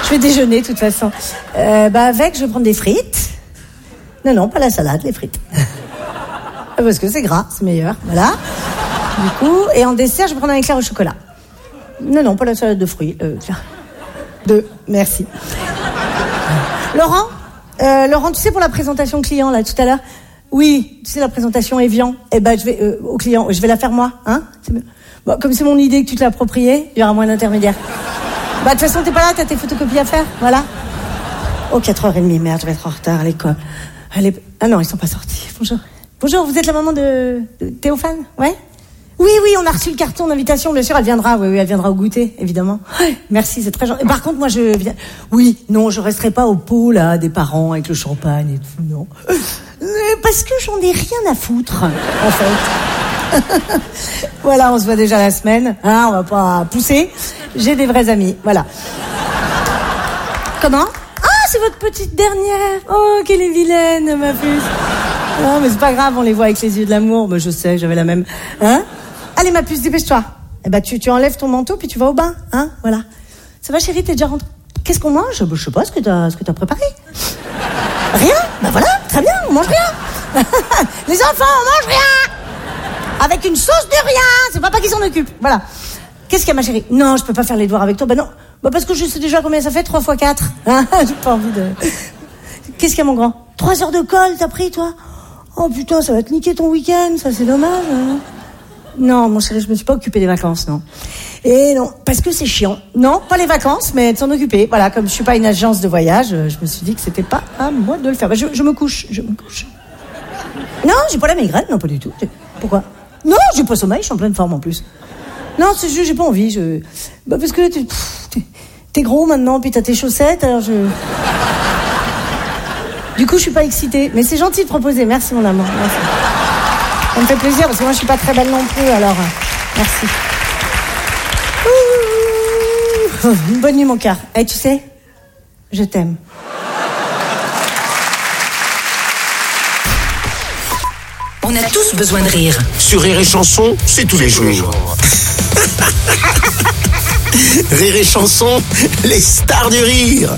Je vais déjeuner, de toute façon. Avec, je vais prendre des frites. Non, pas la salade, les frites. Parce que c'est gras, c'est meilleur, voilà. Du coup, et en dessert, je vais prendre un éclair au chocolat. Non, pas la salade de fruits. Merci. Laurent, tu sais, pour la présentation client, là, tout à l'heure, oui, tu sais, la présentation Evian, je vais, au client, je vais la faire moi, hein. Comme c'est mon idée que tu te l'as appropriée, il y aura moins d'intermédiaires. De toute façon, t'es pas là, t'as tes photocopies à faire, voilà. 4h30, merde, je vais être en retard à l'école. Ah non, ils sont pas sortis. Bonjour, vous êtes la maman de Théophane? Ouais? Oui, on a reçu le carton d'invitation, bien sûr, elle viendra, oui, elle viendra au goûter, évidemment. Ouais, merci, c'est très gentil. Par contre, moi, je viens... Oui, non, je resterai pas au pot, là, des parents, avec le champagne et tout, non. Parce que j'en ai rien à foutre, en fait. Voilà, on se voit déjà la semaine, hein, on va pas pousser. J'ai des vrais amis, voilà. Comment? Ah, c'est votre petite dernière. Oh, qu'elle est vilaine, ma puce. Non, mais c'est pas grave, on les voit avec les yeux de l'amour. Je sais, j'avais la même. Hein? Allez, ma puce, dépêche-toi. Tu enlèves ton manteau, puis tu vas au bain, hein? Voilà. Ça va, chérie, t'es déjà rentrée? Qu'est-ce qu'on mange? Je sais pas ce que t'as préparé. Rien? Voilà, très bien, on mange rien. Les enfants, on mange rien. Avec une sauce de rien. C'est papa qui s'en occupe. Voilà. Qu'est-ce qu'il y a, ma chérie? Non, je peux pas faire les devoirs avec toi. Non. Parce que je sais déjà combien ça fait, 3 x 4. Hein? J'ai pas envie de... Qu'est-ce qu'il y a, mon grand? 3 heures de colle, t'as pris, toi? Oh putain, ça va te niquer ton week-end, ça c'est dommage. Hein. Non, mon chéri, je me suis pas occupée des vacances, non. Et non, parce que c'est chiant. Non, pas les vacances, mais de s'en occuper. Voilà, comme je suis pas une agence de voyage, je me suis dit que c'était pas à moi de le faire. Je me couche. Non, j'ai pas la migraine, non, pas du tout. Pourquoi? Non, j'ai pas sommeil, je suis en pleine forme en plus. Non, c'est juste, j'ai pas envie. Parce que t'es gros maintenant, puis t'as tes chaussettes, alors Du coup, je suis pas excitée. Mais c'est gentil de proposer. Merci, mon amour. Merci. Ça me fait plaisir, parce que moi, je suis pas très belle non plus, alors... merci. Ouh, bonne nuit, mon cœur. Tu sais, je t'aime. On a tous besoin de rire. Sur Rire et Chanson, c'est tous les jours. Rire et Chanson, les stars du rire.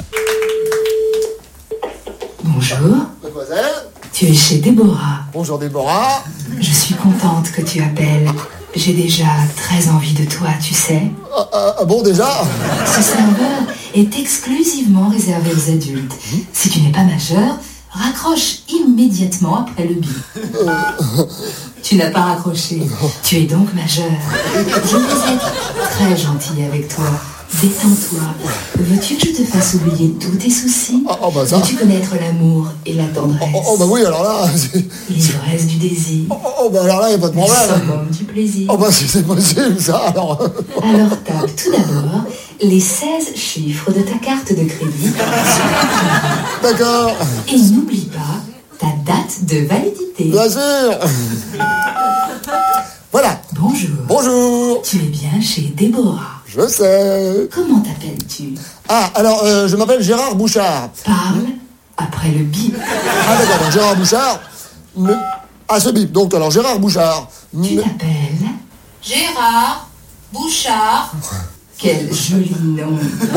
Bonjour. Mademoiselle. Tu es chez Déborah. Bonjour Déborah. Je suis contente que tu appelles. J'ai déjà très envie de toi, tu sais. Ah bon, déjà? Ce serveur est exclusivement réservé aux adultes. Si tu n'es pas majeur, raccroche immédiatement après le bip. Tu n'as pas raccroché. Tu es donc majeur. Je vais être très gentille avec toi. Détends-toi. Veux-tu que je te fasse oublier tous tes soucis? Ça. Veux-tu connaître l'amour et la tendresse? Oui, alors là... L'ivresse du désir. Alors là, il n'y a pas de problème. Le summum du plaisir. Si c'est possible, ça, alors... Alors tape tout d'abord les 16 chiffres de ta carte de crédit. D'accord. Et n'oublie pas ta date de validité. Bien sûr. Voilà. Bonjour. Tu es bien chez Déborah. Je sais. Comment t'appelles-tu? Alors, je m'appelle Gérard Bouchard. Parle après le bip. D'accord, donc Gérard Bouchard. Ce bip, donc, alors, Gérard Bouchard. Tu t'appelles Gérard Bouchard. Quel joli nom.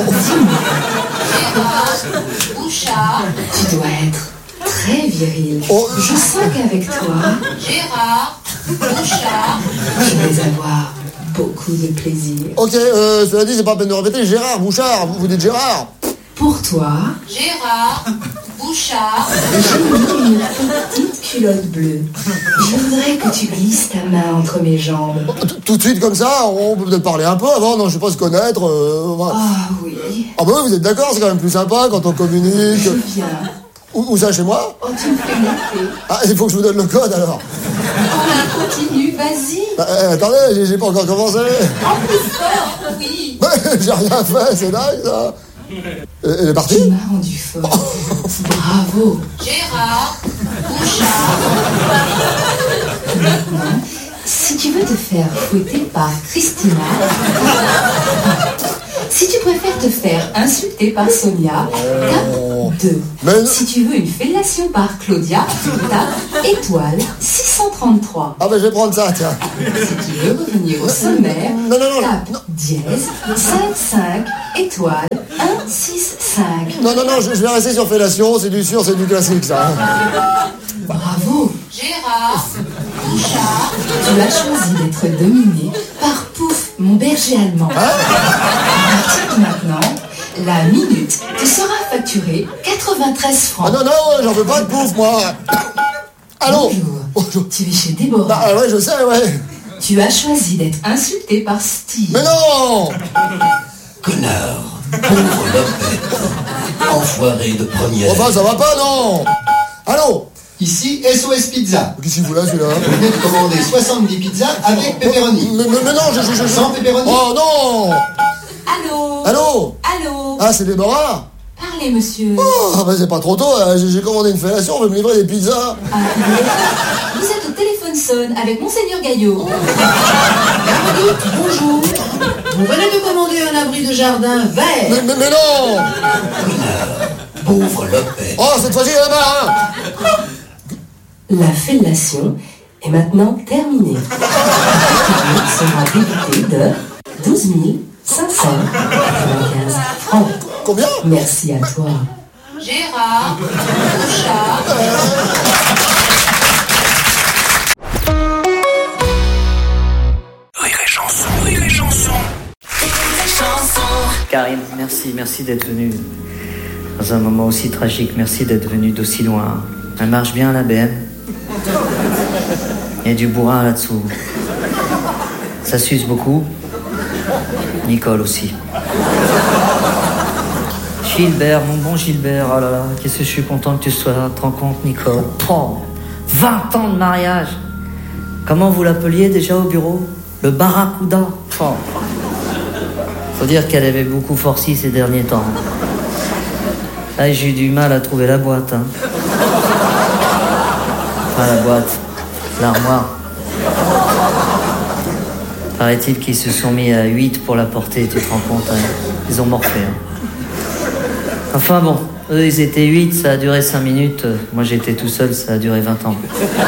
Gérard Bouchard. Tu dois être très viril. Je sens qu'avec toi, Gérard Bouchard, je vais avoir beaucoup de plaisir. Ok, cela dit, c'est pas la peine de répéter. Gérard Bouchard, vous dites Gérard. Pour toi, Gérard Bouchard. j'ai mis une petite culotte bleue. Je voudrais que tu glisses ta main entre mes jambes. Tout de suite comme ça, on peut peut-être parler un peu avant, non, je sais pas se connaître. Voilà. Oui. Oui, vous êtes d'accord, c'est quand même plus sympa quand on communique. Je viens. Où ça, chez moi? Tu me fais monter. Il faut que je vous donne le code alors. Continue, vas-y. Attendez, j'ai pas encore commencé. En plus fort, oui. J'ai rien fait, c'est dingue ça. Elle est partie? Tu m'as rendu fort. Bravo. Gérard Bouchard. Maintenant, si tu veux te faire fouetter par Christina, si tu préfères te faire insulter par Sonia, tape 2. Mais... Si tu veux une fellation par Claudia, tape étoile 633. Je vais prendre ça, tiens. Si tu veux revenir au sommaire, tape dièse 55 étoile 1 6, 5. Non, je vais rester sur fellation, c'est du sûr, c'est du classique, ça. Bravo. Gérard, Bouchard, Tu as choisi d'être dominé par Pouf, mon berger allemand. À partir de maintenant, la minute te sera facturée 93 francs. Ah non, j'en veux pas de bouffe, moi. Allô? Bonjour. Tu es chez Déborah. Ah ouais, je sais, ouais. Tu as choisi d'être insulté par Steve. Mais non! Connard, pauvre lopette, enfoiré de première. Enfin, ça va pas, non? Allô? Ici, SOS Pizza. Qu'est-ce qu'il fout là, celui-là? Vous venez de commander 70 pizzas avec pepperoni. Mais non, je... Sans pepperoni. Oh non! Allô? Allô? Allô? Ah, c'est Déborah? Parlez, monsieur. Oh, bah c'est pas trop tôt, j'ai commandé une fellation, on veut me livrer des pizzas. Ah, vous êtes au téléphone sonne avec Monseigneur Gaillot. bonjour. Vous venez de commander un abri de jardin vert. Mais non! Pauvre lopette. Oh, cette fois-ci, là-bas, hein! La fellation est maintenant terminée. Tu sera débité de 12 595 francs. Combien? Merci à toi. Gérard, Bouchard, Rire et chanson, rire et chanson. Karim, merci d'être venu dans un moment aussi tragique. Merci d'être venu d'aussi loin. Elle marche bien, la BM. Il y a du bourrin là-dessous. Ça suce beaucoup. Nicole aussi. Gilbert, mon bon Gilbert, oh là là, qu'est-ce que je suis content que tu sois là. Te rends compte, Nicole? 20 ans de mariage. Comment vous l'appeliez déjà au bureau? Le Barracuda. Faut dire qu'elle avait beaucoup forci ces derniers temps. Ah, j'ai eu du mal à trouver la boîte. Hein. Enfin, la boîte. L'armoire. Paraît-il qu'ils se sont mis à 8 pour la porter, tu te rends compte, hein. Ils ont morflé. Hein. Enfin bon, eux ils étaient 8, ça a duré 5 minutes. Moi j'étais tout seul, ça a duré 20 ans.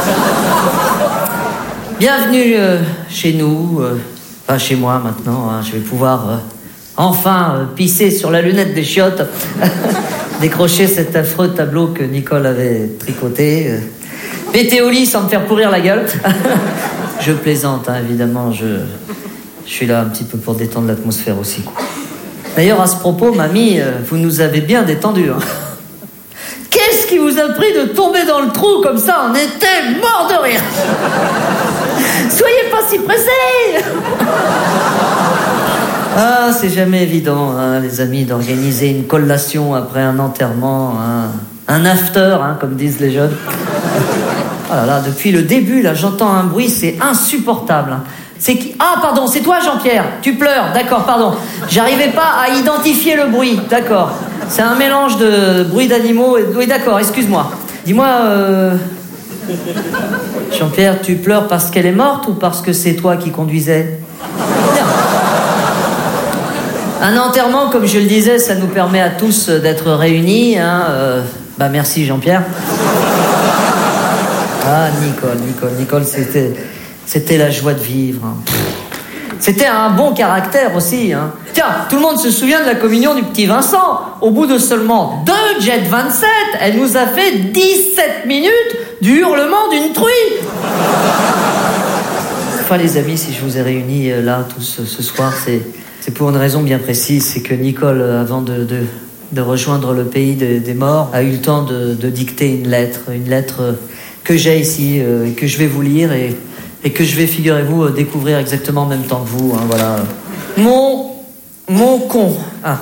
Bienvenue chez nous, enfin chez moi maintenant, hein. Je vais pouvoir enfin pisser sur la lunette des chiottes, décrocher cet affreux tableau que Nicole avait tricoté, péter au lit sans me faire pourrir la gueule. Je plaisante, hein, évidemment, je suis là un petit peu pour détendre l'atmosphère aussi. D'ailleurs, à ce propos, mamie, vous nous avez bien détendu. Hein. Qu'est-ce qui vous a pris de tomber dans le trou comme ça? On était morts de rire. Soyez pas si pressés. Ah, c'est jamais évident, hein, les amis, d'organiser une collation après un enterrement, hein, un after, hein, comme disent les jeunes. Oh là là, depuis le début, là, j'entends un bruit, c'est insupportable. C'est qui? Ah, pardon, c'est toi, Jean-Pierre. Tu pleures, d'accord, pardon. J'arrivais pas à identifier le bruit, d'accord. C'est un mélange de bruit d'animaux et... Oui, d'accord, excuse-moi. Dis-moi, Jean-Pierre, tu pleures parce qu'elle est morte ou parce que c'est toi qui conduisais? Un enterrement, comme je le disais, ça nous permet à tous d'être réunis, hein. Bah, merci, Jean-Pierre. Ah, Nicole, c'était la joie de vivre. Hein. C'était un bon caractère aussi. Hein. Tiens, tout le monde se souvient de la communion du petit Vincent. Au bout de seulement 2 Jet 27, elle nous a fait 17 minutes du hurlement d'une truie. Enfin, les amis, si je vous ai réunis là tous ce soir, c'est pour une raison bien précise. C'est que Nicole, avant de rejoindre le pays des morts, a eu le temps de dicter une lettre que j'ai ici, que je vais vous lire et que je vais, figurez-vous, découvrir exactement en même temps que vous. Hein, voilà. Mon con. Ah.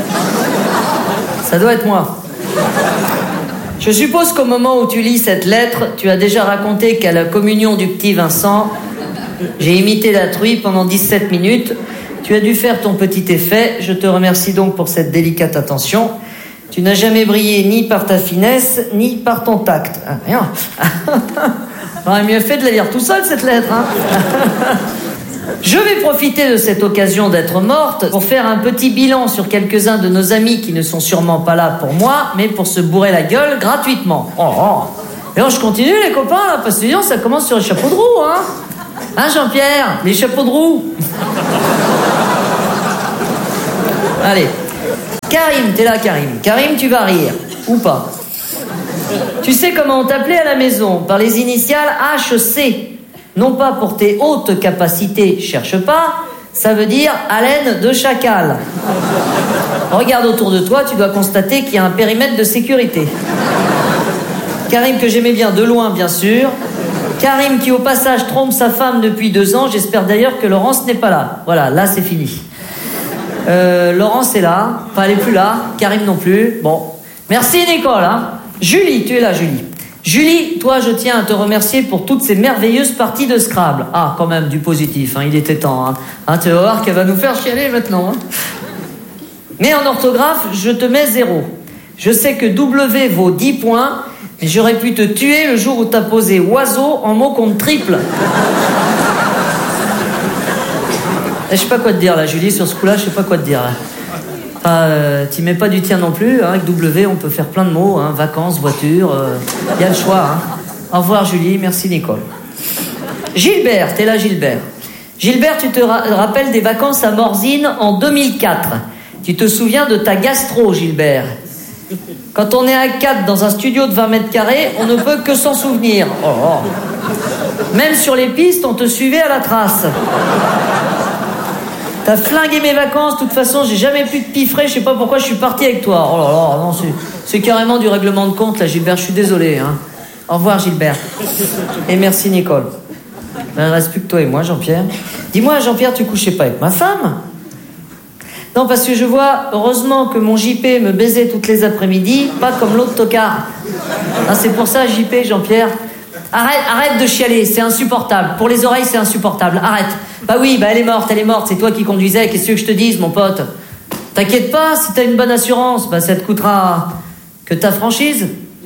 Ça doit être moi. Je suppose qu'au moment où tu lis cette lettre, tu as déjà raconté qu'à la communion du petit Vincent, j'ai imité la truie pendant 17 minutes. Tu as dû faire ton petit effet. Je te remercie donc pour cette délicate attention. Tu n'as jamais brillé ni par ta finesse, ni par ton tact. Ah, rien. J'aurais mieux fait de la lire tout seul, cette lettre. Hein. Je vais profiter de cette occasion d'être morte pour faire un petit bilan sur quelques-uns de nos amis qui ne sont sûrement pas là pour moi, mais pour se bourrer la gueule gratuitement. Et alors, je continue, les copains, là, parce que sinon, ça commence sur les chapeaux de roue, hein. Hein, Jean-Pierre? Les chapeaux de roue. Allez. Karim, t'es là, Karim. Karim, tu vas rire. Ou pas. Tu sais comment on t'appelait à la maison? Par les initiales HC. Non pas pour tes hautes capacités, cherche pas. Ça veut dire haleine de chacal. Regarde autour de toi, tu dois constater qu'il y a un périmètre de sécurité. Karim que j'aimais bien de loin, bien sûr. Karim qui au passage trompe sa femme depuis 2 ans. J'espère d'ailleurs que Laurence n'est pas là. Voilà, là c'est fini. Laurence est là. Enfin, elle est plus là. Karim non plus. Bon. Merci Nicole. Hein. Julie, tu es là, Julie. Julie, toi, je tiens à te remercier pour toutes ces merveilleuses parties de Scrabble. Ah, quand même, du positif, hein, il était temps. Hein. Tu vas voir qu'elle va nous faire chialer maintenant. Hein. Mais en orthographe, je te mets 0. Je sais que W vaut 10 points, mais j'aurais pu te tuer le jour où t'as posé oiseau en mot compte triple. Je sais pas quoi te dire, là, Julie, sur ce coup-là, je sais pas quoi te dire, là. T'y mets pas du tien non plus, hein. Avec W on peut faire plein de mots, hein. Vacances, voiture, y a le choix, hein. Au revoir Julie, merci Nicole. Gilbert, t'es là Gilbert. Gilbert, tu te rappelles des vacances à Morzine en 2004. Tu te souviens de ta gastro, Gilbert. Quand on est à 4 dans un studio de 20 mètres carrés, on ne peut que s'en souvenir. Oh. Même sur les pistes, on te suivait à la trace. T'as flingué mes vacances, de toute façon, j'ai jamais pu te piffrer, je sais pas pourquoi je suis parti avec toi. Oh là là, non, c'est carrément du règlement de compte, là, Gilbert, je suis désolé, hein. Au revoir, Gilbert. Et merci, Nicole. Ben, il ne reste plus que toi et moi, Jean-Pierre. Dis-moi, Jean-Pierre, tu couchais pas avec ma femme? Non, parce que je vois, heureusement que mon JP me baisait toutes les après-midi, pas comme l'autre tocard. Ah, c'est pour ça, JP, Jean-Pierre. Arrête de chialer, c'est insupportable. Pour les oreilles, c'est insupportable. Arrête. Bah oui, elle est morte, c'est toi qui conduisais. Qu'est-ce que je te dise, mon pote? T'inquiète pas, si t'as une bonne assurance, bah ça te coûtera que ta franchise.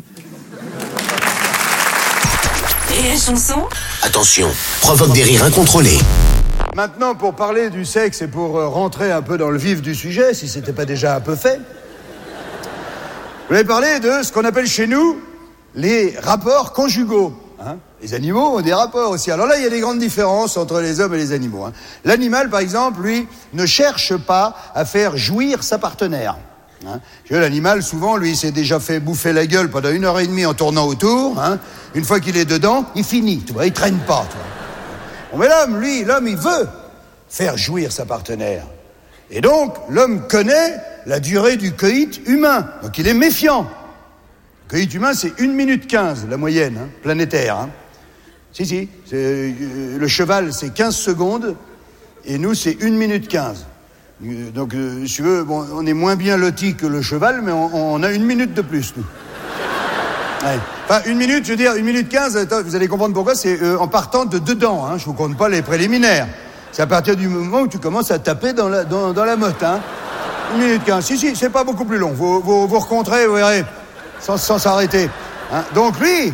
Et la chanson? Attention, provoque des rires incontrôlés. Maintenant, pour parler du sexe et pour rentrer un peu dans le vif du sujet, si c'était pas déjà un peu fait, je voulais parler de ce qu'on appelle chez nous les rapports conjugaux. Hein, les animaux ont des rapports aussi. Alors là, il y a des grandes différences entre les hommes et les animaux. Hein. L'animal, par exemple, lui, ne cherche pas à faire jouir sa partenaire. Hein. L'animal, souvent, lui, s'est déjà fait bouffer la gueule pendant 1h30 en tournant autour. Hein. Une fois qu'il est dedans, il finit. Tu vois, il traîne pas. Tu vois. Bon, mais l'homme, il veut faire jouir sa partenaire. Et donc, l'homme connaît la durée du coït humain. Donc, il est méfiant. Le coït humain, c'est 1 minute 15, la moyenne, hein, planétaire. Hein. Si, le cheval, c'est 15 secondes, et nous, c'est 1 minute 15. Donc, si tu veux, bon, on est moins bien lotis que le cheval, mais on a 1 minute de plus, nous. Ouais. Enfin, 1 minute, je veux dire, 1 minute 15, vous allez comprendre pourquoi, c'est en partant de dedans, hein, je vous compte pas les préliminaires. C'est à partir du moment où tu commences à taper dans la motte, hein. 1 minute 15, si, c'est pas beaucoup plus long, vous rencontrez, vous verrez. Sans s'arrêter. Hein. Donc lui,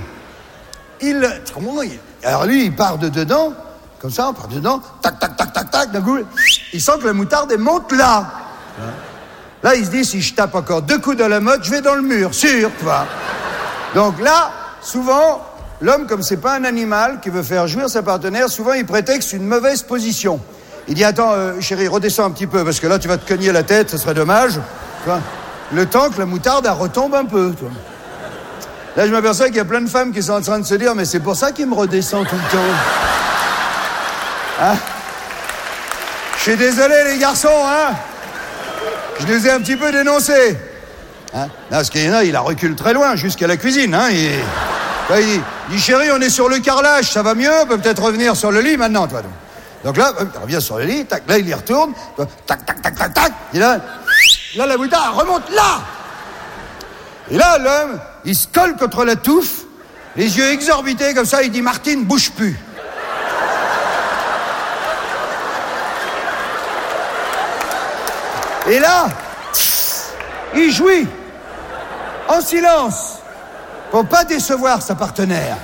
alors lui, il part de dedans, comme ça, on part de dedans, tac, d'un coup, il sent que la moutarde, elle monte là. Hein. Là, il se dit, si je tape encore 2 coups dans la motte, je vais dans le mur, sûr, tu vois. Donc là, souvent, l'homme, comme c'est pas un animal qui veut faire jouir sa partenaire, souvent, il prétexte une mauvaise position. Il dit, attends, chérie, redescends un petit peu, parce que là, tu vas te cogner la tête, ça serait dommage, tu vois. Le temps que la moutarde, elle retombe un peu, toi. Là, je m'aperçois qu'il y a plein de femmes qui sont en train de se dire, mais c'est pour ça qu'il me redescend tout le temps. Hein? Je suis désolé, les garçons, hein? Je les ai un petit peu dénoncés. Hein? Non, parce qu'il y en a, il la recule très loin, jusqu'à la cuisine, hein? Il dit, chérie, on est sur le carrelage, ça va mieux, on peut peut-être revenir sur le lit maintenant, toi. Donc là, il revient sur le lit, tac, là, il y retourne, tac, et là, la moutarde remonte là. Et là, l'homme, il se colle contre la touffe, les yeux exorbités comme ça, il dit, Martine, bouge plus. Et là, il jouit, en silence, pour pas décevoir sa partenaire.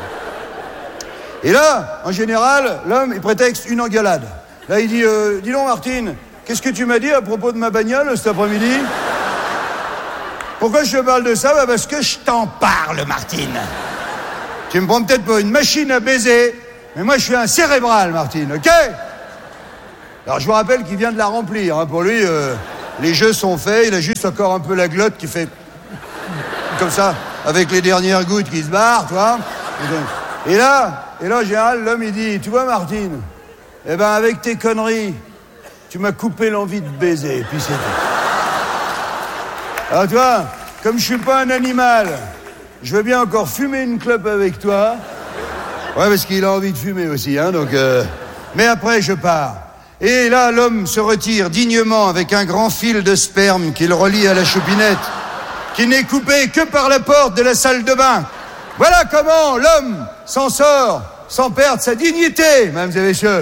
Et là, en général, l'homme, il prétexte une engueulade. Là, il dit, dis donc, Martine, qu'est-ce que tu m'as dit à propos de ma bagnole cet après-midi? Pourquoi je te parle de ça? Bah parce que je t'en parle, Martine. Tu me prends peut-être pour une machine à baiser, mais moi je suis un cérébral, Martine, ok? Alors je vous rappelle qu'il vient de la remplir, hein, pour lui, les jeux sont faits, il a juste encore un peu la glotte qui fait comme ça, avec les dernières gouttes qui se barrent, tu vois. Et là, en général, l'homme, il dit, tu vois, Martine, eh ben, avec tes conneries, tu m'as coupé l'envie de baiser, et puis c'est tout. Alors, tu vois, comme je suis pas un animal, je veux bien encore fumer une clope avec toi. Ouais, parce qu'il a envie de fumer aussi, hein, donc... Mais après, je pars. Et là, l'homme se retire dignement avec un grand fil de sperme qu'il relie à la choupinette, qui n'est coupé que par la porte de la salle de bain. Voilà comment l'homme s'en sort sans perdre sa dignité, mesdames et messieurs.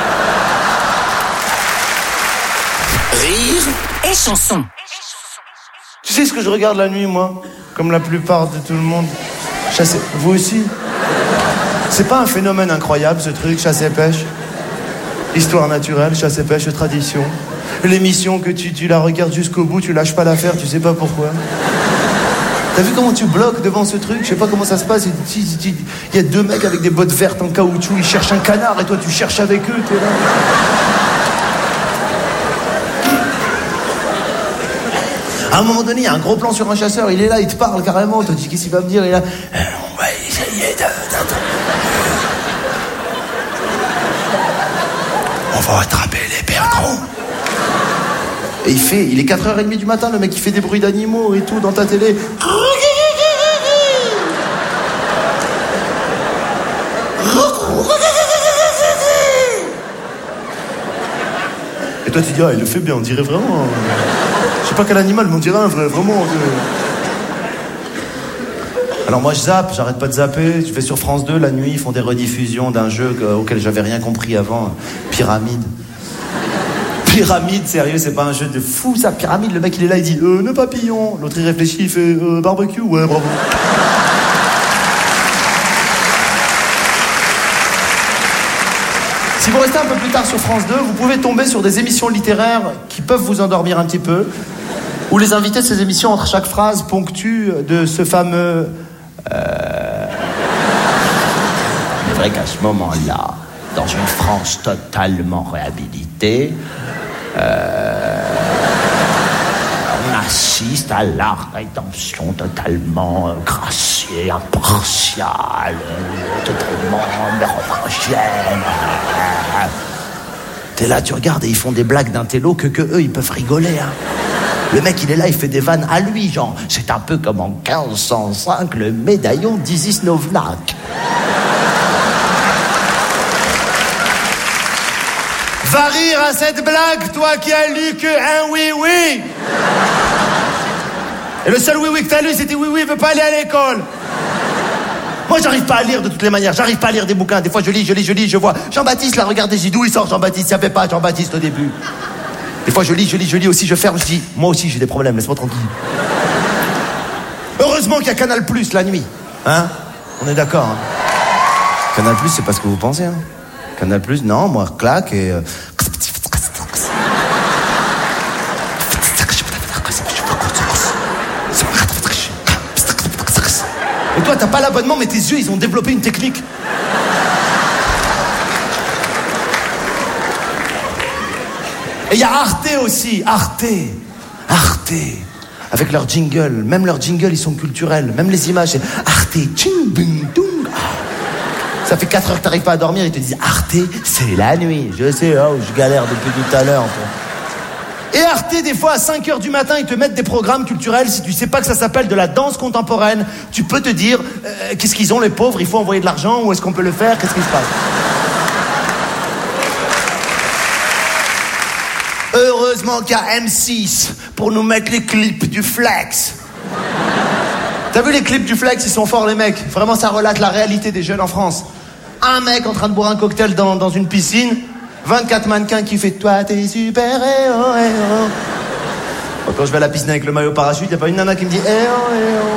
Rire et chanson. Tu sais ce que je regarde la nuit, moi? Comme la plupart de tout le monde. Chasser. Vous aussi? C'est pas un phénomène incroyable, ce truc, chasse et pêche? Histoire naturelle, chasse et pêche, tradition. L'émission que tu la regardes jusqu'au bout, tu lâches pas l'affaire, tu sais pas pourquoi. T'as vu comment tu bloques devant ce truc? Je sais pas comment ça se passe. Il y a deux mecs avec des bottes vertes en caoutchouc, ils cherchent un canard et toi tu cherches avec eux, t'es là. À un moment donné, il y a un gros plan sur un chasseur, il est là, il te parle carrément, toi tu dis qu'est-ce qu'il va me dire, il est là. On va essayer on va attraper les perdreaux. Et il est 4h30 du matin, le mec il fait des bruits d'animaux et tout dans ta télé. Et toi tu dis, ah il le fait bien, on dirait vraiment... Je sais pas quel animal, mais on dirait un vrai, vraiment... Alors moi je zappe, j'arrête pas de zapper, je vais sur France 2, la nuit, ils font des rediffusions d'un jeu auquel j'avais rien compris avant, Pyramide. Pyramide, sérieux, c'est pas un jeu de fou ça, Pyramide, le mec il est là, il dit nœud papillon, l'autre il réfléchit, il fait barbecue, ouais bravo. Si vous restez un peu plus tard sur France 2, vous pouvez tomber sur des émissions littéraires qui peuvent vous endormir un petit peu, où les invités de ces émissions, entre chaque phrase, ponctuent de ce fameux... C'est vrai qu'à ce moment-là, dans une France totalement réhabilitée, on assiste à la rédemption totalement graciée, impartiale, totalement mérovingienne. T'es là, tu regardes et ils font des blagues d'intello que eux, ils peuvent rigoler, hein. Le mec, il est là, il fait des vannes à lui, genre, c'est un peu comme en 1505, le médaillon d'Isis Novnak. Va rire à cette blague, toi qui as lu que un oui-oui. Et le seul oui-oui que t'as lu, c'était oui-oui, il veut pas aller à l'école. Moi, j'arrive pas à lire de toutes les manières, j'arrive pas à lire des bouquins. Des fois, je lis, je vois Jean-Baptiste, là, regardez, d'où il sort Jean-Baptiste, ça fait pas Jean-Baptiste au début. Des fois, je lis aussi, je ferme, je dis, moi aussi, j'ai des problèmes, laisse-moi tranquille. Heureusement qu'il y a Canal+, la nuit. Hein? On est d'accord, hein? Canal+, c'est pas ce que vous pensez, hein? Canal+, non, moi, claque et... Et toi, t'as pas l'abonnement, mais tes yeux, ils ont développé une technique. Et il y a Arte aussi, Arte. Avec leur jingle, même leurs jingles, ils sont culturels. Même les images, c'est Arte, tching, bing, dung. Ça fait 4 heures que t'arrives pas à dormir, ils te disent Arte, c'est la nuit. Je sais, oh, je galère depuis tout à l'heure. Et Arte, des fois, à 5 heures du matin, ils te mettent des programmes culturels. Si tu sais pas que ça s'appelle de la danse contemporaine, tu peux te dire, qu'est-ce qu'ils ont les pauvres? Il faut envoyer de l'argent, où est-ce qu'on peut le faire? Qu'est-ce qui se passe? Heureusement qu'il y a M6 pour nous mettre les clips du Flex. T'as vu les clips du Flex? Ils sont forts, les mecs. Vraiment, ça relate la réalité des jeunes en France. Un mec en train de boire un cocktail dans une piscine, 24 mannequins qui fait toi t'es super héros. Quand je vais à la piscine avec le maillot parachute, y a pas une nana qui me dit héros.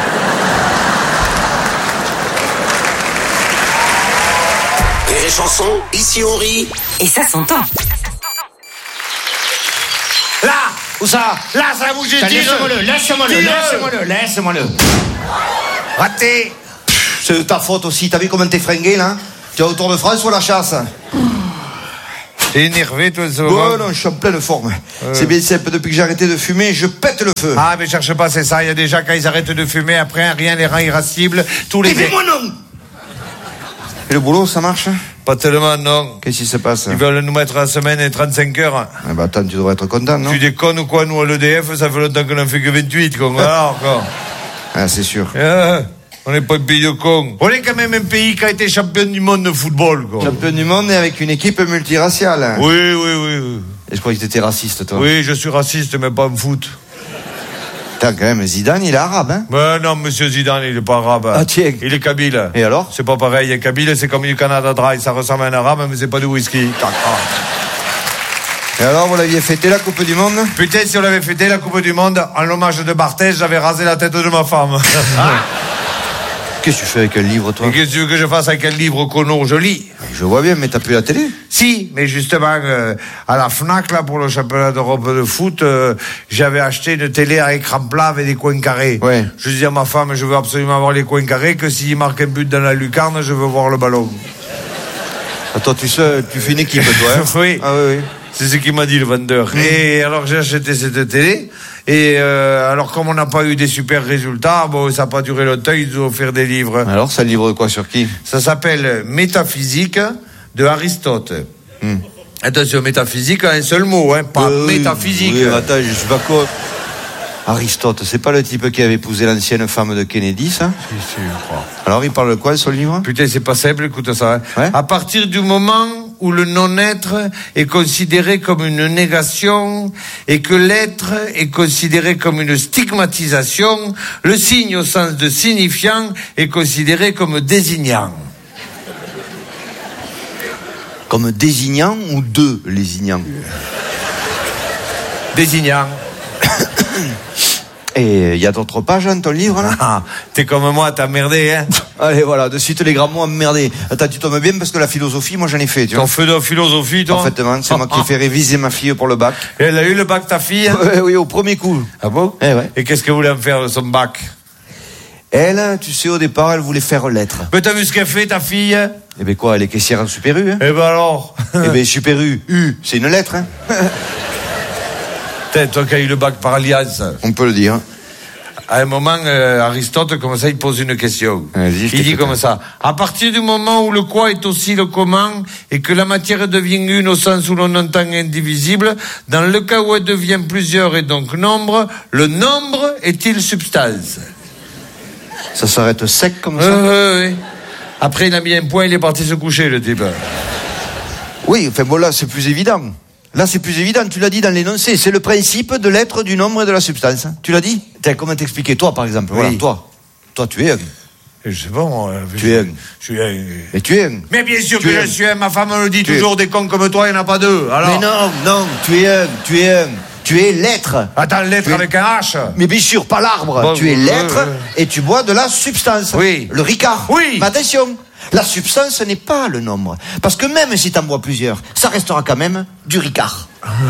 Et les chansons, ici on rit. Et ça s'entend. Là, où ça? Là, ça bouge, Laisse-moi-le. Raté. C'est de ta faute aussi. T'as vu comment t'es fringué, là? Tu es au Tour de France ou à la chasse? T'es énervé, toi, ce moment? Non, je suis en pleine forme. C'est bien simple, depuis que j'ai arrêté de fumer, je pète le feu. Ah, mais cherche pas, c'est ça. Il y a des gens, quand ils arrêtent de fumer, après, rien les rend irascibles. Tous les... Dis-moi non. Et le boulot, ça marche? Pas tellement, non. Qu'est-ce qui se passe? Ils veulent nous mettre la semaine et 35 heures. Ah bah attends, tu devrais être content, non? Tu déconnes ou quoi? Nous, à l'EDF, ça fait longtemps qu'on en fait que 28, quoi. Alors, quoi. Ah, c'est sûr. On n'est pas un pays de cons. On est quand même un pays qui a été champion du monde de football, quoi. Champion du monde et avec une équipe multiraciale. Oui. Et je croyais que t'étais raciste, toi. Oui, je suis raciste, mais pas en foot. Putain, quand même, Zidane, il est arabe, hein? Ben non, monsieur Zidane, il est pas arabe. Ah, tiens. Il est kabyle. Et alors? C'est pas pareil. Kabyle, c'est comme du Canada Dry. Ça ressemble à un arabe, mais c'est pas du whisky. Et alors, vous l'aviez fêté la Coupe du Monde? Putain, si on l'avait fêté la Coupe du Monde, en l'hommage de Barthez, j'avais rasé la tête de ma femme. Qu'est-ce que tu fais avec un livre, toi? Et qu'est-ce que tu veux que je fasse avec un livre, conno? Je lis. Je vois bien, mais t'as plus la télé? Si, mais justement, à la FNAC, là, pour le championnat d'Europe de foot, j'avais acheté une télé à écran plat avec des coins carrés. Ouais. Je dis à ma femme, je veux absolument avoir les coins carrés, que s'il marque un but dans la lucarne, je veux voir le ballon. Attends, tu fais une équipe, toi, hein? Oui. Ah oui. C'est ce qu'il m'a dit, le vendeur. Et alors, j'ai acheté cette télé. Et alors, comme on n'a pas eu des super résultats, bon, ça n'a pas duré longtemps, ils nous ont offert des livres. Alors, ça livre quoi sur qui? Ça s'appelle Métaphysique de Aristote. Attention, métaphysique, un seul mot, hein, pas métaphysique. Oui, attends, je suis pas con. Aristote, c'est pas le type qui avait épousé l'ancienne femme de Kennedy, ça? Si, je crois. Alors, il parle de quoi, ce livre? Putain, c'est pas simple, écoute ça. Hein. Ouais. À partir du moment où le non-être est considéré comme une négation et que l'être est considéré comme une stigmatisation, le signe au sens de signifiant est considéré comme désignant. Comme désignant ou de lésignant? Désignant. Et il y a d'autres pages dans ton livre, là? Ah, t'es comme moi, t'as merdé, hein? Allez, voilà, de suite les grands mots emmerdés. Attends, tu tombes bien parce que la philosophie, moi j'en ai fait, tu vois. T'en fais de la philosophie, toi? Parfaitement, c'est moi qui ai fait réviser ma fille pour le bac. Et elle a eu le bac, ta fille? Oui, au premier coup. Ah bon? Eh ouais. Et qu'est-ce qu'elle voulait en faire de son bac? Elle, tu sais, au départ, elle voulait faire lettres. Mais t'as vu ce qu'elle fait, ta fille? Eh ben quoi, elle est caissière en Super U, hein? Eh ben alors? Eh ben Super U, c'est une lettre, hein? Putain, toi qui as eu le bac par alliance. On peut le dire. À un moment, Aristote, comme ça, il pose une question. Vas-y, il dit comme ça. À partir du moment où le quoi est aussi le comment, et que la matière devient une au sens où l'on entend indivisible, dans le cas où elle devient plusieurs et donc nombre, le nombre est-il substance? Ça s'arrête sec comme ça? Oui. Après, il a mis un point, il est parti se coucher, le type. Oui, enfin bon, là, c'est plus évident. Là, c'est plus évident, tu l'as dit dans l'énoncé. C'est le principe de l'être, du nombre et de la substance. Tu l'as dit? Comment t'expliquer? Toi, par exemple. Oui. Voilà, toi, tu es un. Je sais pas, moi. Tu es un. Je suis un. Mais tu es un. Mais bien sûr Tu que es je suis un. Ma femme me le dit Tu toujours, es. des cons comme toi, il n'y en a pas deux. Alors... Mais non, tu es un. Tu es l'être. Attends, l'être avec un H. Mais bien sûr, pas l'arbre. Bon, tu es l'être et tu bois de la substance. Oui. Le Ricard. Oui. Mais attention, la substance n'est pas le nombre. Parce que même si t'en bois plusieurs, ça restera quand même du Ricard.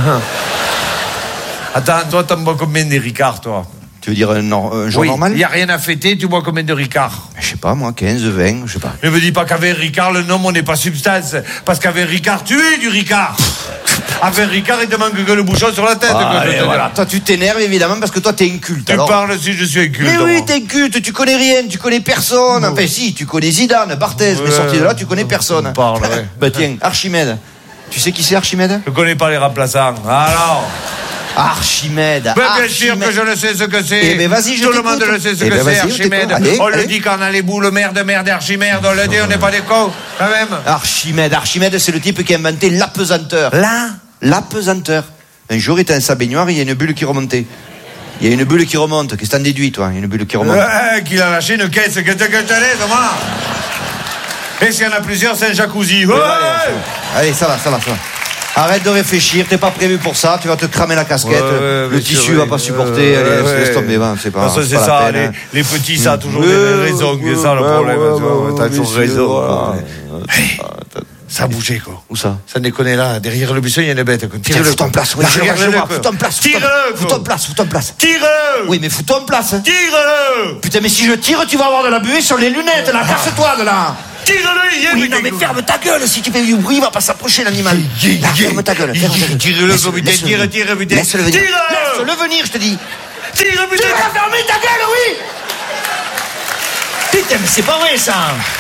Attends, toi, t'en bois combien de Ricard, toi? Tu veux dire un jour normal? Il n'y a rien à fêter, tu bois combien de Ricard? Je sais pas, moi, 15, 20, je sais pas. Ne me dis pas qu'avec Ricard, le nombre n'est pas substance. Parce qu'avec Ricard, tu es du Ricard. Avec Ricard, il te manque que le bouchon sur la tête. Voilà. Toi, tu t'énerves évidemment parce que toi, t'es inculte. Tu parles si je suis inculte. Mais oui, t'es inculte, tu connais rien, tu connais personne. Enfin, si, tu connais Zidane, Barthez, mais sorti de là, tu connais personne. Parle, ouais. Bah tiens, Archimède. Tu sais qui c'est Archimède? Je connais pas les remplaçants. Alors. Archimède. Mais bien sûr que je le sais ce que c'est. Eh ben vas-y, je Tout le t'écoute. monde le sait ce Eh que ben c'est, vas-y, Archimède. allez, On le allez. dit quand on a les boules, merde, Archimède. On le dit, on n'est pas des cons, quand même. Archimède, c'est le type qui a inventé l'apesanteur. L'apesanteur. Un jour, il était dans sa baignoire, il y a une bulle qui remontait. Il y a une bulle qui remonte. Qu'est-ce que t'en déduis, toi? Il y a une bulle qui remonte. Qu'il a lâché une caisse, que t'allais, moi. Et s'il y en a plusieurs, c'est un jacuzzi. Ouais. Allez, ça va. Arrête de réfléchir, t'es pas prévu pour ça, tu vas te cramer la casquette, le tissu va pas supporter, allez, laisse tomber, c'est pas, c'est pas ça, la peine, les petits, ça a toujours des raisons, c'est ça le problème, t'as toujours raison. Ça a bougé, quoi. Où ça? Ça déconne là, derrière le buisson, il y a une bête. Tire-le, fous-toi en place, fous-toi en place. Tire-le! Oui, mais fous-toi en place. Tire-le! Putain, mais si je tire, tu vas avoir de la buée sur les lunettes, là, casse-toi de là. Tire-le, Oui, non, mais ferme ta gueule. Si tu fais du bruit, il va pas s'approcher, l'animal. Là, ferme ta gueule. Tire-le, putain, tire, putain. Laisse-le venir. Laisse-le venir, je te dis. Tire, putain. Tu vas fermer ta gueule, oui. Putain, mais c'est pas vrai, ça.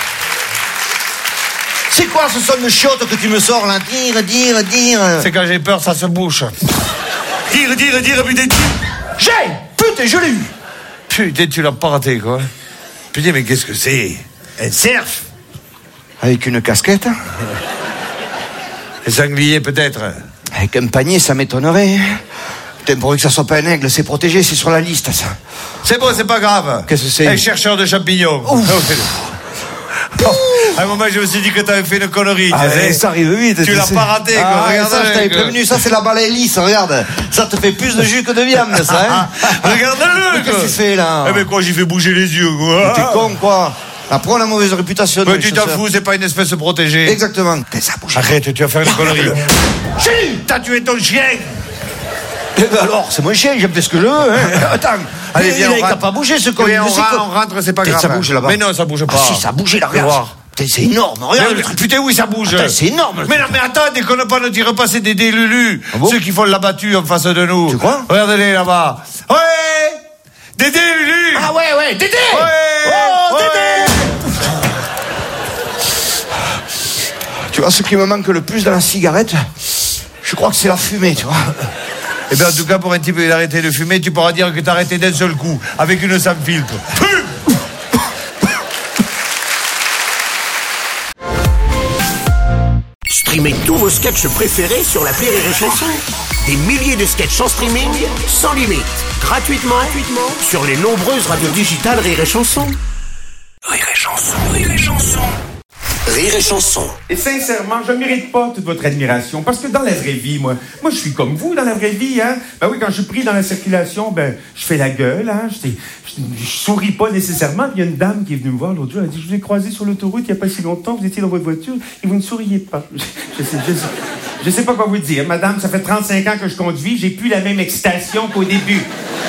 C'est quoi ce son de chiotte que tu me sors, là? Dire. C'est quand j'ai peur, ça se bouche. Tire, putain. Putain, je l'ai eu. Putain, tu l'as pas raté, quoi. Putain, mais qu'est-ce que c'est? Un cerf? Avec une casquette? Un sanglier, peut-être? Avec un panier, ça m'étonnerait. Putain, pourvu que ça soit pas un aigle, c'est protégé, c'est sur la liste, ça. C'est bon, c'est pas grave. Qu'est-ce que c'est? Un chercheur de champignons. À un moment, je me suis dit que t'avais fait une connerie. Ça arrive vite. Tu l'as pas raté, quoi. Regarde, ça, je t'avais prévenu. Ça, c'est la balaye lisse, regarde. Ça te fait plus de jus que de viande, ça, hein. Regarde-le, qu'est-ce que tu fais, là? Eh ben, quoi, j'ai fait bouger les yeux, quoi. T'es con, quoi. Après, on a mauvaise réputation. Mais tu t'en fous, c'est pas une espèce protégée. Exactement. Ça bouge. Arrête, tu vas faire une connerie. T'as tué ton chien. Eh ben alors, c'est mon chien, j'aime ce que je veux, hein. Attends. Allez, viens, il n'a pas bougé, ce con. On rentre, c'est pas grave. Ça bouge, là-bas. Mais non, ça bouge pas. Ah, si, ça bouge, là, regarde. C'est énorme, regarde. Putain, oui, ça bouge. Attends, c'est énorme. Mais non, mais attends, déconne pas, ne tire pas, c'est des Lulu. Ah bon? Ceux qui font l'abattu en face de nous. Tu crois? Regardez-les là-bas. Ouais! Dédé Lulu! Ah ouais, Dédé! Ouais! Oh, Dédé! Tu vois, ce qui me manque le plus dans la cigarette, je crois que c'est la fumée, tu vois. Eh bien, en tout cas, pour un type qui a arrêté de fumer, tu pourras dire que t'as arrêté d'un seul coup, avec une sans filtre. Streamez tous vos sketchs préférés sur l'appli Rire et Chanson. Des milliers de sketchs en streaming, sans limite, gratuitement sur les nombreuses radios digitales Rire et Chanson. Rire et Chanson. Rire et Chanson. Et sincèrement, je ne mérite pas toute votre admiration, parce que dans la vraie vie, moi je suis comme vous dans la vraie vie, hein. Ben oui, quand je suis pris dans la circulation, ben, je fais la gueule, hein. Je souris pas nécessairement. Puis il y a une dame qui est venue me voir l'autre jour, elle a dit, je vous ai croisé sur l'autoroute il n'y a pas si longtemps, vous étiez dans votre voiture et vous ne souriez pas. Je sais pas quoi vous dire. Madame, ça fait 35 ans que je conduis, j'ai plus la même excitation qu'au début.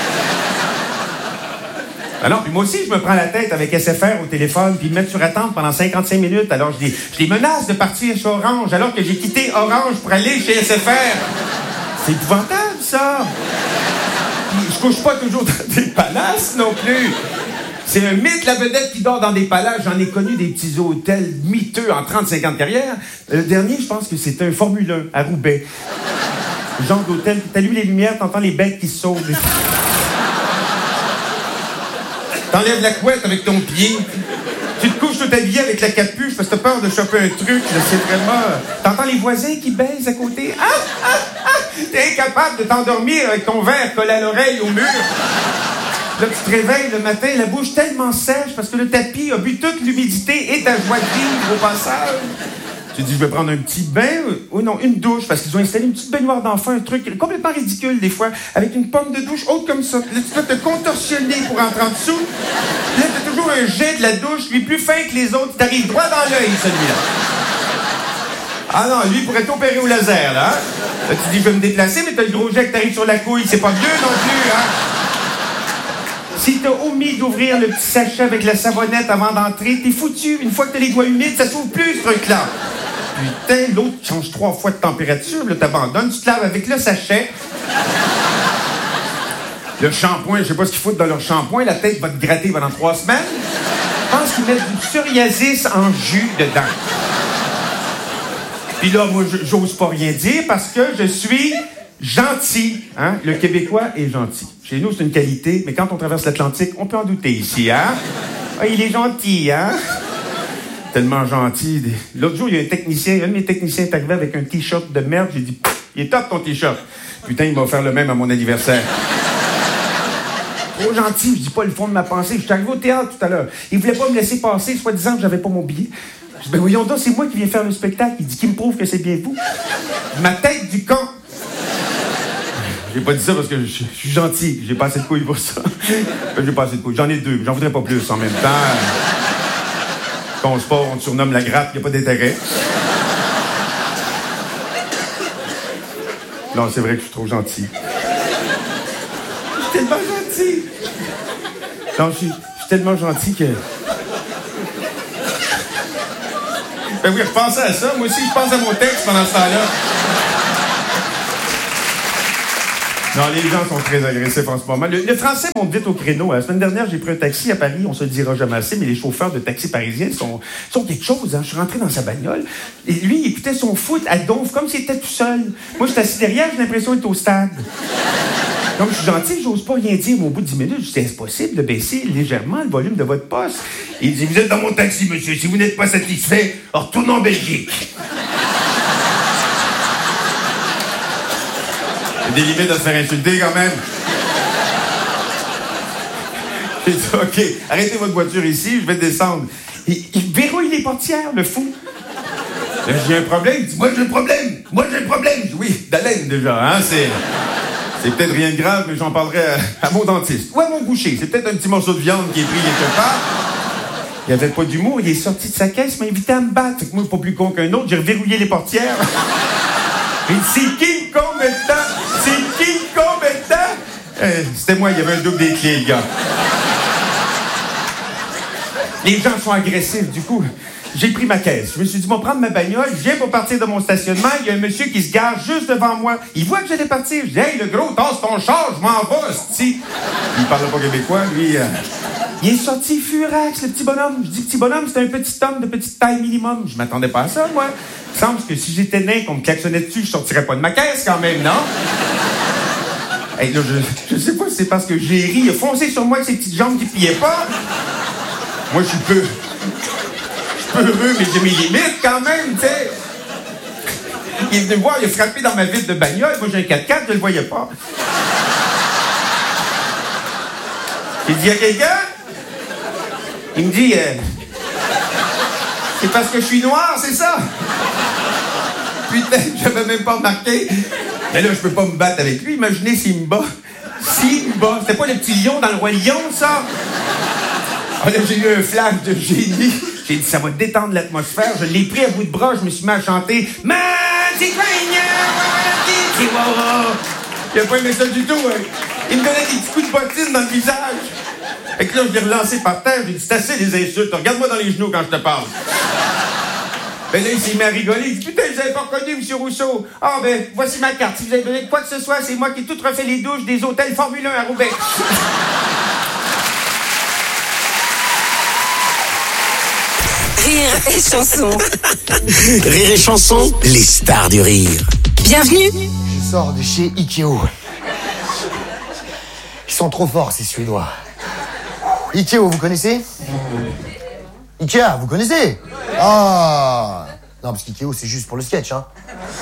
Alors, puis moi aussi, je me prends la tête avec SFR au téléphone, puis ils me mettent sur attente pendant 55 minutes. Alors, je les menace de partir chez Orange, alors que j'ai quitté Orange pour aller chez SFR. C'est épouvantable, ça. Puis, je couche pas toujours dans des palaces non plus. C'est un mythe, la vedette qui dort dans des palaces. J'en ai connu des petits hôtels miteux en 35 ans de carrière. Le dernier, je pense que c'était un Formule 1 à Roubaix. Le genre d'hôtel, t'allumes les lumières, t'entends les bêtes qui se sauvent. T'enlèves la couette avec ton pied. Tu te couches tout habillé avec la capuche parce que t'as peur de choper un truc. Là, c'est vraiment... T'entends les voisins qui baisent à côté. T'es incapable de t'endormir avec ton verre collé à l'oreille au mur. Là, tu te réveilles le matin, la bouche tellement sèche parce que le tapis a bu toute l'humidité et ta joie de vivre au passage. Tu dis, je vais prendre un petit bain, ou non, une douche, parce qu'ils ont installé une petite baignoire d'enfant, un truc complètement ridicule des fois, avec une pomme de douche haute comme ça. Là, tu peux te contorsionner pour rentrer en dessous. Là, t'as toujours un jet de la douche, lui plus fin que les autres, qui t'arrive droit dans l'œil, celui-là. Ah non, lui pourrait t'opérer au laser, là. Là, tu dis, je vais me déplacer, mais t'as le gros jet qui t'arrive sur la couille, c'est pas mieux non plus, hein. Si t'as omis d'ouvrir le petit sachet avec la savonnette avant d'entrer, t'es foutu. Une fois que t'as les doigts humides, ça s'ouvre plus, ce truc-là. Putain, l'autre change 3 fois de température, là, t'abandonnes, tu te laves avec le sachet. Le shampoing, je sais pas ce qu'ils foutent dans leur shampoing, la tête va te gratter pendant 3 semaines. Je pense qu'ils mettent du psoriasis en jus dedans. Puis là, moi, j'ose pas rien dire parce que je suis gentil. Hein? Le Québécois est gentil. Chez nous, c'est une qualité, mais quand on traverse l'Atlantique, on peut en douter ici, hein? Ah, il est gentil, hein? Tellement gentil. L'autre jour, il y a un de mes techniciens est arrivé avec un T-shirt de merde. J'ai dit, il est top ton T-shirt. Putain, il m'a offert le même à mon anniversaire. Trop gentil, je dis pas le fond de ma pensée. Je suis arrivé au théâtre tout à l'heure. Il voulait pas me laisser passer, soi-disant que j'avais pas mon billet. Je dis, ben voyons donc, c'est moi qui viens faire le spectacle. Il dit qu'il me prouve que c'est bien vous. Ma tête du con. J'ai pas dit ça parce que je suis gentil. J'ai pas assez de couilles pour ça. J'ai pas assez de couilles. J'en ai 2, mais j'en voudrais pas plus en même temps. Ton sport, on te surnomme la grappe, y a pas d'intérêt. Non, c'est vrai que je suis trop gentil. Je suis tellement gentil. Non, je suis tellement gentil que... Ben oui, repensez à ça. Moi aussi, je pense à mon texte pendant ce temps-là. Non, les gens sont très agressifs en ce moment. Le français monte vite au créneau. La semaine dernière, j'ai pris un taxi à Paris. On se le dira jamais assez, mais les chauffeurs de taxi parisiens sont quelque chose. Hein. Je suis rentré dans sa bagnole. Et lui, il écoutait son foot à donf, comme s'il était tout seul. Moi, j'étais assis derrière, j'ai l'impression d'être au stade. Donc, je suis gentil, j'ose pas rien dire. Mais au bout de 10 minutes, je dis, est-ce possible de baisser légèrement le volume de votre poste? Il dit, vous êtes dans mon taxi, monsieur. Si vous n'êtes pas satisfait, retournez en Belgique. Des limites à se faire insulter, quand même. J'ai dit, OK, arrêtez votre voiture ici, je vais descendre. Il verrouille les portières, le fou. Là, j'ai un problème. Il dit, moi, j'ai un problème. Je dis, oui, d'haleine, déjà, hein, c'est peut-être rien de grave, mais j'en parlerai à mon dentiste. Ou à mon boucher. C'est peut-être un petit morceau de viande qui est pris quelque part. Il n'y avait pas d'humour. Il est sorti de sa caisse, m'a invité à me battre. Fait que moi, pas plus con qu'un autre, j'ai reverrouillé les portières. Il dit, c'est King Kong maintenant. C'est King Kong maintenant. C'était moi, il y avait un double des clés, le gars. Les gens sont agressifs, du coup. J'ai pris ma caisse. Je me suis dit, prendre ma bagnole, je viens pour partir de mon stationnement. Il y a un monsieur qui se gare juste devant moi. Il voit que j'allais partir. Je dis, hey, le gros, tasse ton char, je m'en vais, c'ti. Il parle pas québécois, lui. Il est sorti furax, le petit bonhomme. Je dis, petit bonhomme, c'est un petit homme de petite taille minimum. Je m'attendais pas à ça, moi. Il semble que si j'étais nain, qu'on me klaxonnait dessus, je sortirais pas de ma caisse, quand même, non? Hey, là, je sais pas si c'est parce que j'ai ri. Il a foncé sur moi avec ses petites jambes qui pliaient pas. Moi, je suis peu heureux, mais j'ai mes limites quand même, tu sais. Il est venu me voir, il a frappé dans ma vitre de bagnole. Moi, j'ai un 4x4, je le voyais pas. J'ai dit à quelqu'un, il me dit, c'est parce que je suis noir, c'est ça? Putain, j'avais même pas remarqué. Mais là, je peux pas me battre avec lui. Imaginez s'il me bat. C'était pas le petit lion dans le Roi Lion, ça? Ah, là, j'ai eu un flash de génie. J'ai dit, ça va détendre l'atmosphère. Je l'ai pris à bout de bras, je me suis mis à chanter. Il a pas aimé ça du tout, hein. Il me donnait des petits coups de bottine dans le visage. Fait que là, je l'ai relancé par terre. J'ai dit, c'est assez les insultes. Regarde-moi dans les genoux quand je te parle. Ben là, il s'est mis à rigoler. Il dit, putain, vous avez pas reconnu, M. Rousseau. Ah, ben, voici ma carte. Si vous avez besoin de quoi que ce soit, c'est moi qui ai tout refait les douches des hôtels Formule 1 à Roubaix. Rire et chanson. Rire et chanson, les stars du rire. Bienvenue. Je sors de chez Ikeo. Ils sont trop forts, ces Suédois. Ikeo, vous connaissez? Ikea, vous connaissez? Ah non, parce qu'Ikeo, c'est juste pour le sketch, hein.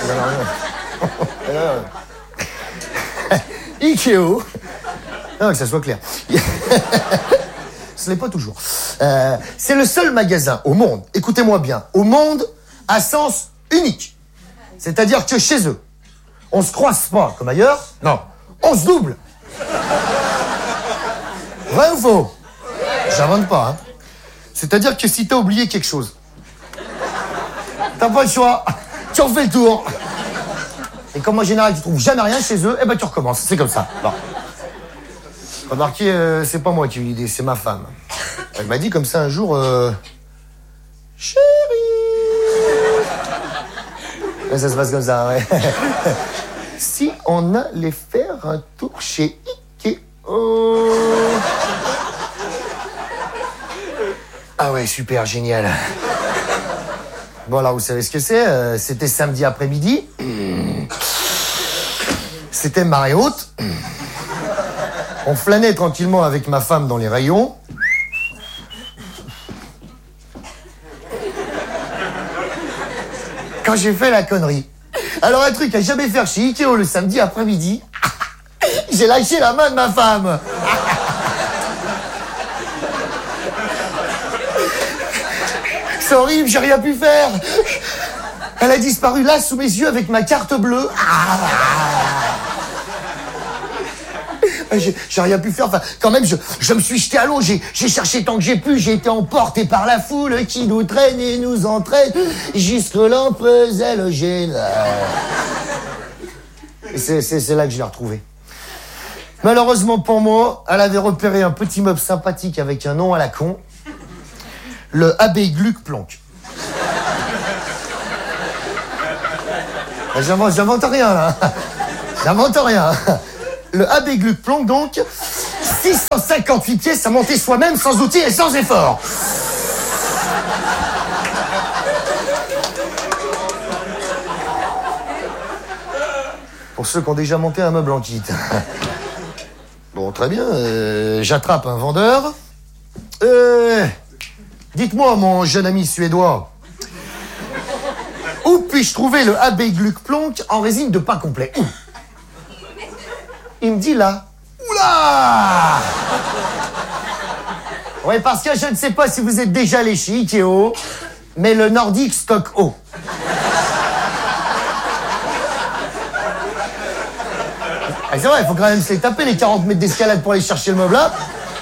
Ikeo. Non, que ça soit clair. Ce n'est pas toujours. C'est le seul magasin au monde, écoutez-moi bien, au monde à sens unique. C'est-à-dire que chez eux, on se croise pas comme ailleurs, non, on se double. Vrai ou faux? J'invente pas, hein. C'est-à-dire que si t'as oublié quelque chose, t'as pas le choix, tu refais le tour. Et comme en général tu trouves jamais rien chez eux, eh ben tu recommences, c'est comme ça. Bon. Remarquez, c'est pas moi qui ai eu l'idée, c'est ma femme. Elle m'a dit comme ça un jour, chérie. Et ça se passe comme ça, ouais. Si on allait faire un tour chez Ikea. Ah ouais, super, génial. Bon, alors, vous savez ce que c'est? C'était samedi après-midi. C'était marée haute. On flânait tranquillement avec ma femme dans les rayons. Quand j'ai fait la connerie. Alors, un truc à jamais faire chez Ikea le samedi après-midi, j'ai lâché la main de ma femme. C'est horrible, j'ai rien pu faire. Elle a disparu là, sous mes yeux, avec ma carte bleue. J'ai rien pu faire. Enfin, quand même, je me suis jeté à l'eau. J'ai cherché tant que j'ai pu. J'ai été emporté par la foule qui nous traîne et nous entraîne jusque l'emprise et le gène. C'est là que je l'ai retrouvée. Malheureusement pour moi, elle avait repéré un petit meuble sympathique avec un nom à la con. Le AB Gluck Planck. J'invente rien, là. J'invente rien. Le Abegluc Plonk, donc, 658 pièces à monter soi-même, sans outils et sans effort. Pour ceux qui ont déjà monté un meuble en kit. Bon, très bien. J'attrape un vendeur. Dites-moi, mon jeune ami suédois, où puis-je trouver le Abegluc Plonk en résine de pas complet? Il me dit là. Oula! Ouais, parce que je ne sais pas si vous êtes déjà allé chez Ikeo, mais le Nordic Stock O. Ah, c'est vrai, il faut quand même se les taper, les 40 mètres d'escalade pour aller chercher le meuble là.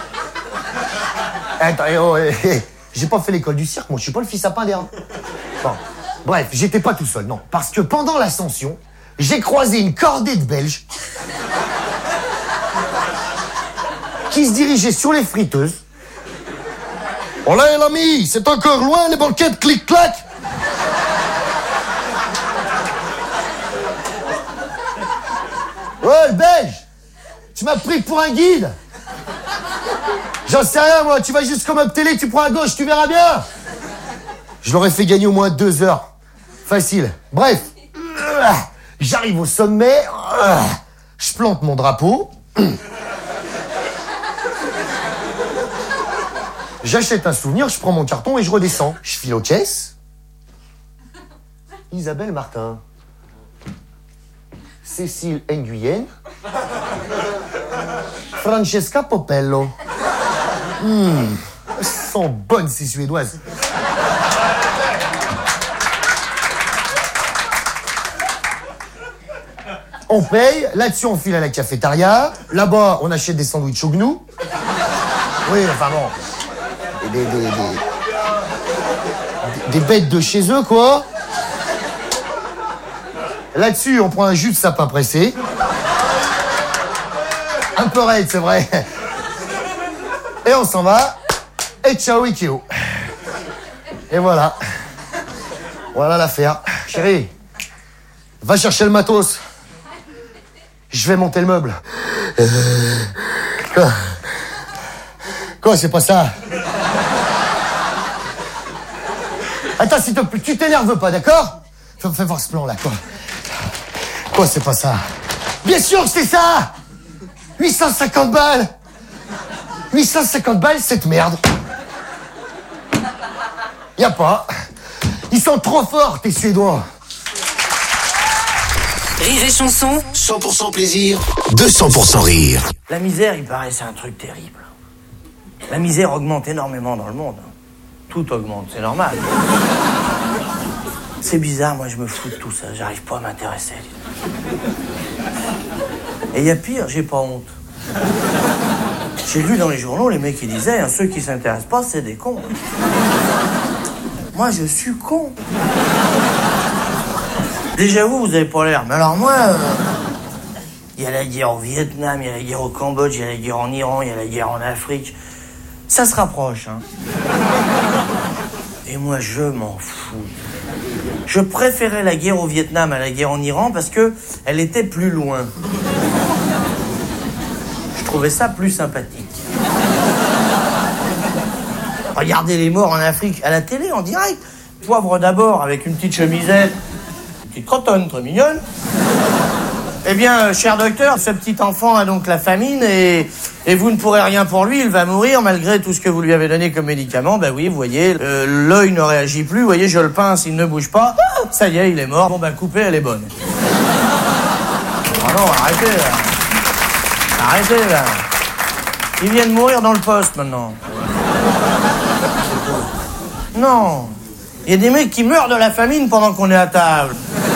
Attends, j'ai pas fait l'école du cirque, moi, je suis pas le fils à pain d'air. Bon. Bref, j'étais pas tout seul, non. Parce que pendant l'ascension, j'ai croisé une cordée de Belges qui se dirigeaient sur les friteuses. Oh là, l'ami, c'est encore loin, les banquettes clic-clac. Ouais, le Belge, tu m'as pris pour un guide. J'en sais rien, moi, tu vas juste comme up télé, tu prends à gauche, tu verras bien. Je leur ai fait gagner au moins 2 heures. Facile. Bref, j'arrive au sommet, je plante mon drapeau, j'achète un souvenir, je prends mon carton et je redescends. Je file aux caisses. Isabelle Martin, Cécile Nguyen, Francesca Popello. Elles sont bonnes, ces Suédoises. On paye, là-dessus on file à la cafétéria, là-bas on achète des sandwichs au gnou. Oui, enfin bon. Des bêtes de chez eux, quoi. Là-dessus on prend un jus de sapin pressé. Un peu raide, c'est vrai. Et on s'en va. Et ciao Ikeo. Et voilà. Voilà l'affaire. Chérie, va chercher le matos. Je vais monter le meuble. Quoi, c'est pas ça? Attends, s'il te plaît, tu t'énerves pas, d'accord? Fais voir ce plan-là, quoi. Quoi, c'est pas ça? Bien sûr que c'est ça! 850 balles! 850 balles, cette merde. Y a pas. Ils sont trop forts, tes Suédois. Rire et chanson, 100% plaisir, 200% rire. La misère, il paraît, c'est un truc terrible. La misère augmente énormément dans le monde. Tout augmente, c'est normal. C'est bizarre, moi je me fous de tout ça, j'arrive pas à m'intéresser. Et il y a pire, j'ai pas honte. J'ai lu dans les journaux, les mecs qui disaient, hein, ceux qui s'intéressent pas, c'est des cons. Moi, je suis con. Déjà vous avez pas l'air. Mais alors moi, il y a la guerre au Vietnam, il y a la guerre au Cambodge, il y a la guerre en Iran, il y a la guerre en Afrique. Ça se rapproche, hein. Et moi, je m'en fous. Je préférais la guerre au Vietnam à la guerre en Iran parce que elle était plus loin. Je trouvais ça plus sympathique. Regardez les morts en Afrique à la télé, en direct. Poivre d'abord, avec une petite chemisette, une petite crotonne très mignonne. Eh bien, cher docteur, ce petit enfant a donc la famine et vous ne pourrez rien pour lui, il va mourir malgré tout ce que vous lui avez donné comme médicament. Ben oui, vous voyez, l'œil ne réagit plus, vous voyez, je le pince, il ne bouge pas. Ça y est, il est mort. Bon ben, coupez, elle est bonne. Oh non, arrêtez là. Arrêtez là. Il vient de mourir dans le poste maintenant. Non. Il y a des mecs qui meurent de la famine pendant qu'on est à table.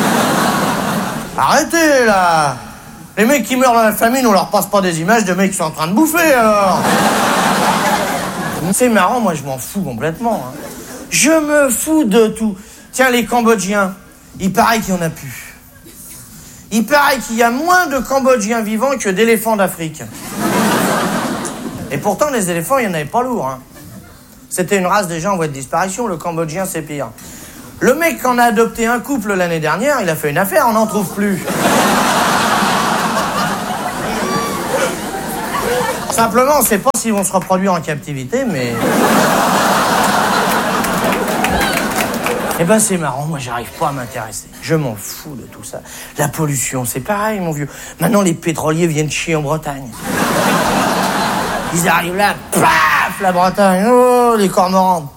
Arrêtez, là. Les mecs qui meurent de la famine, on leur passe pas des images de mecs qui sont en train de bouffer, alors. C'est marrant, moi, je m'en fous complètement. Hein. Je me fous de tout. Tiens, les Cambodgiens, il paraît qu'il y en a plus. Il paraît qu'il y a moins de Cambodgiens vivants que d'éléphants d'Afrique. Et pourtant, les éléphants, il n'y en avait pas lourd, hein. C'était une race déjà en voie de disparition. Le Cambodgien, c'est pire. Le mec en a adopté un couple l'année dernière, il a fait une affaire, on n'en trouve plus. Simplement, on sait pas s'ils vont se reproduire en captivité, mais... Eh ben c'est marrant, moi j'arrive pas à m'intéresser. Je m'en fous de tout ça. La pollution, c'est pareil, mon vieux. Maintenant, les pétroliers viennent chier en Bretagne. Ils arrivent là, paf, la Bretagne, oh, les cormorans.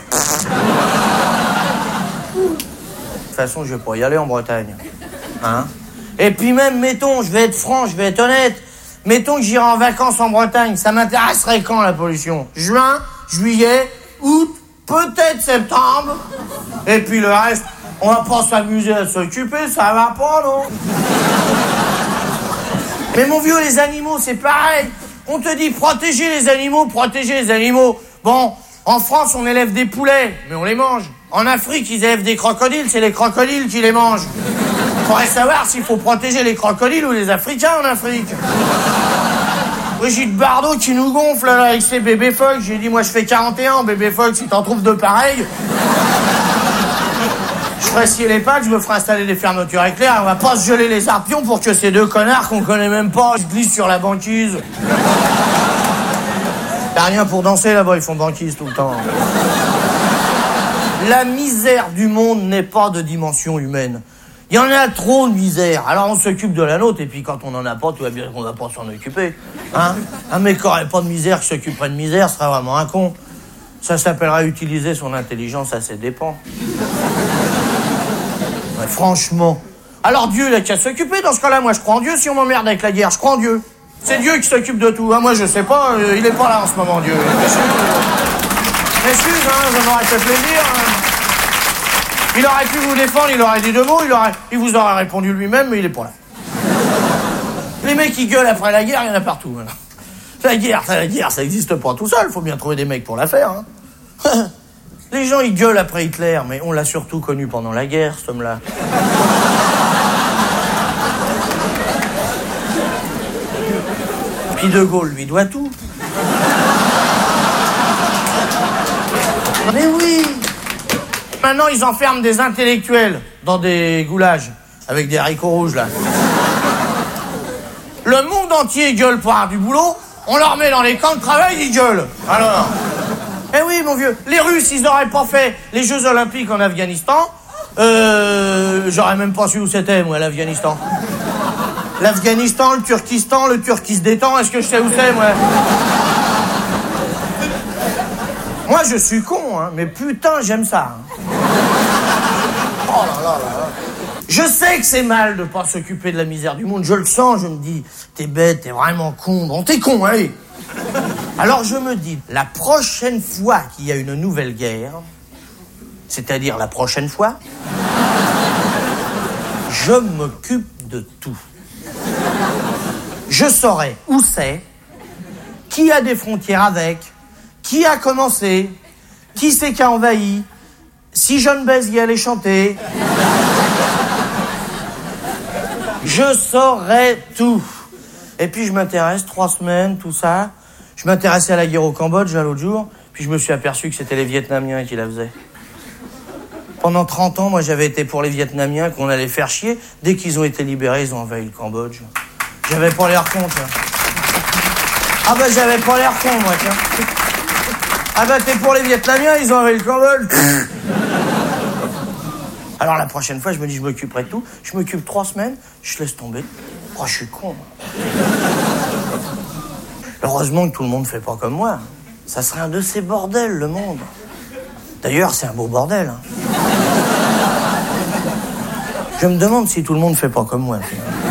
De toute façon, je vais pas y aller en Bretagne. Hein? Et puis même, mettons, je vais être franc, je vais être honnête. Mettons que j'irai en vacances en Bretagne, ça m'intéresserait quand, la pollution? Juin, juillet, août, peut-être septembre. Et puis le reste, on va pas s'amuser à s'occuper, ça va pas, non? Mais mon vieux, les animaux, c'est pareil. On te dit protéger les animaux, protéger les animaux. Bon, en France, on élève des poulets, mais on les mange. En Afrique, ils élèvent des crocodiles, c'est les crocodiles qui les mangent. Faudrait savoir s'il faut protéger les crocodiles ou les Africains en Afrique. Brigitte Bardot qui nous gonfle là, avec ses bébés phoques. J'ai dit, moi je fais 41, bébé phoque, si t'en trouves deux pareils. Je ferai scier les pattes, je me ferai installer des fermetures éclairs. On va pas se geler les arpions pour que ces deux connards qu'on connaît même pas se glissent sur la banquise. T'as rien pour danser là-bas, ils font banquise tout le temps. La misère du monde n'est pas de dimension humaine. Il y en a trop de misère. Alors on s'occupe de la nôtre, et puis quand on en a pas, tout va bien qu'on va pas s'en occuper. Hein? Un mec qui aurait pas de misère, qui s'occuperait de misère, serait vraiment un con. Ça s'appellera utiliser son intelligence à ses dépens. Ouais, franchement. Alors Dieu, il a qu'à s'occuper dans ce cas-là. Moi, je crois en Dieu. Si on m'emmerde avec la guerre, je crois en Dieu. C'est Dieu qui s'occupe de tout. Hein, moi, je sais pas, il est pas là en ce moment, Dieu. Excuse, hein, ça m'aurait fait plaisir. Hein. Il aurait pu vous défendre, il aurait dit deux mots, il vous aurait répondu lui-même, mais il est pas là. Les mecs qui gueulent après la guerre, il y en a partout. Voilà. La guerre, ça existe pas tout seul, faut bien trouver des mecs pour la faire. Hein. Les gens, ils gueulent après Hitler, mais on l'a surtout connu pendant la guerre, cet homme-là. Puis De Gaulle lui doit tout. Mais oui! Maintenant, ils enferment des intellectuels dans des goulages avec des haricots rouges, là. Le monde entier gueule pour avoir du boulot, on leur met dans les camps de travail, ils gueulent. Alors? Eh oui, mon vieux, les Russes, ils auraient pas fait les Jeux Olympiques en Afghanistan. J'aurais même pas su où c'était, moi, l'Afghanistan. L'Afghanistan, le Turkistan, le Turkistan, est-ce que je sais où c'est, moi? Moi, je suis con, hein, mais putain, j'aime ça. Hein. Oh là là là là. Je sais que c'est mal de pas s'occuper de la misère du monde. Je le sens, je me dis, t'es bête, t'es vraiment con. Bon, t'es con, allez. Alors je me dis, la prochaine fois qu'il y a une nouvelle guerre, c'est-à-dire la prochaine fois, je m'occupe de tout. Je saurai où c'est, qui a des frontières avec, qui a commencé, qui c'est qui a envahi, si Jeanne Béziers allait chanter. Je saurai tout. Et puis je m'intéresse, 3 semaines, tout ça. Je m'intéressais à la guerre au Cambodge l'autre jour, puis je me suis aperçu que c'était les Vietnamiens qui la faisaient. Pendant 30 ans, moi j'avais été pour les Vietnamiens qu'on allait faire chier. Dès qu'ils ont été libérés, ils ont envahi le Cambodge. J'avais pas l'air con, tiens. Ah bah j'avais pas l'air con, moi, tiens. Ah bah t'es pour les Vietnamiens, ils ont envahi le Cambodge. Alors la prochaine fois, je me dis, je m'occuperai de tout. Je m'occupe 3 semaines, je laisse tomber. Oh, je suis con. Heureusement que tout le monde fait pas comme moi. Ça serait un de ces bordels, le monde. D'ailleurs, c'est un beau bordel. Hein. Je me demande si tout le monde fait pas comme moi.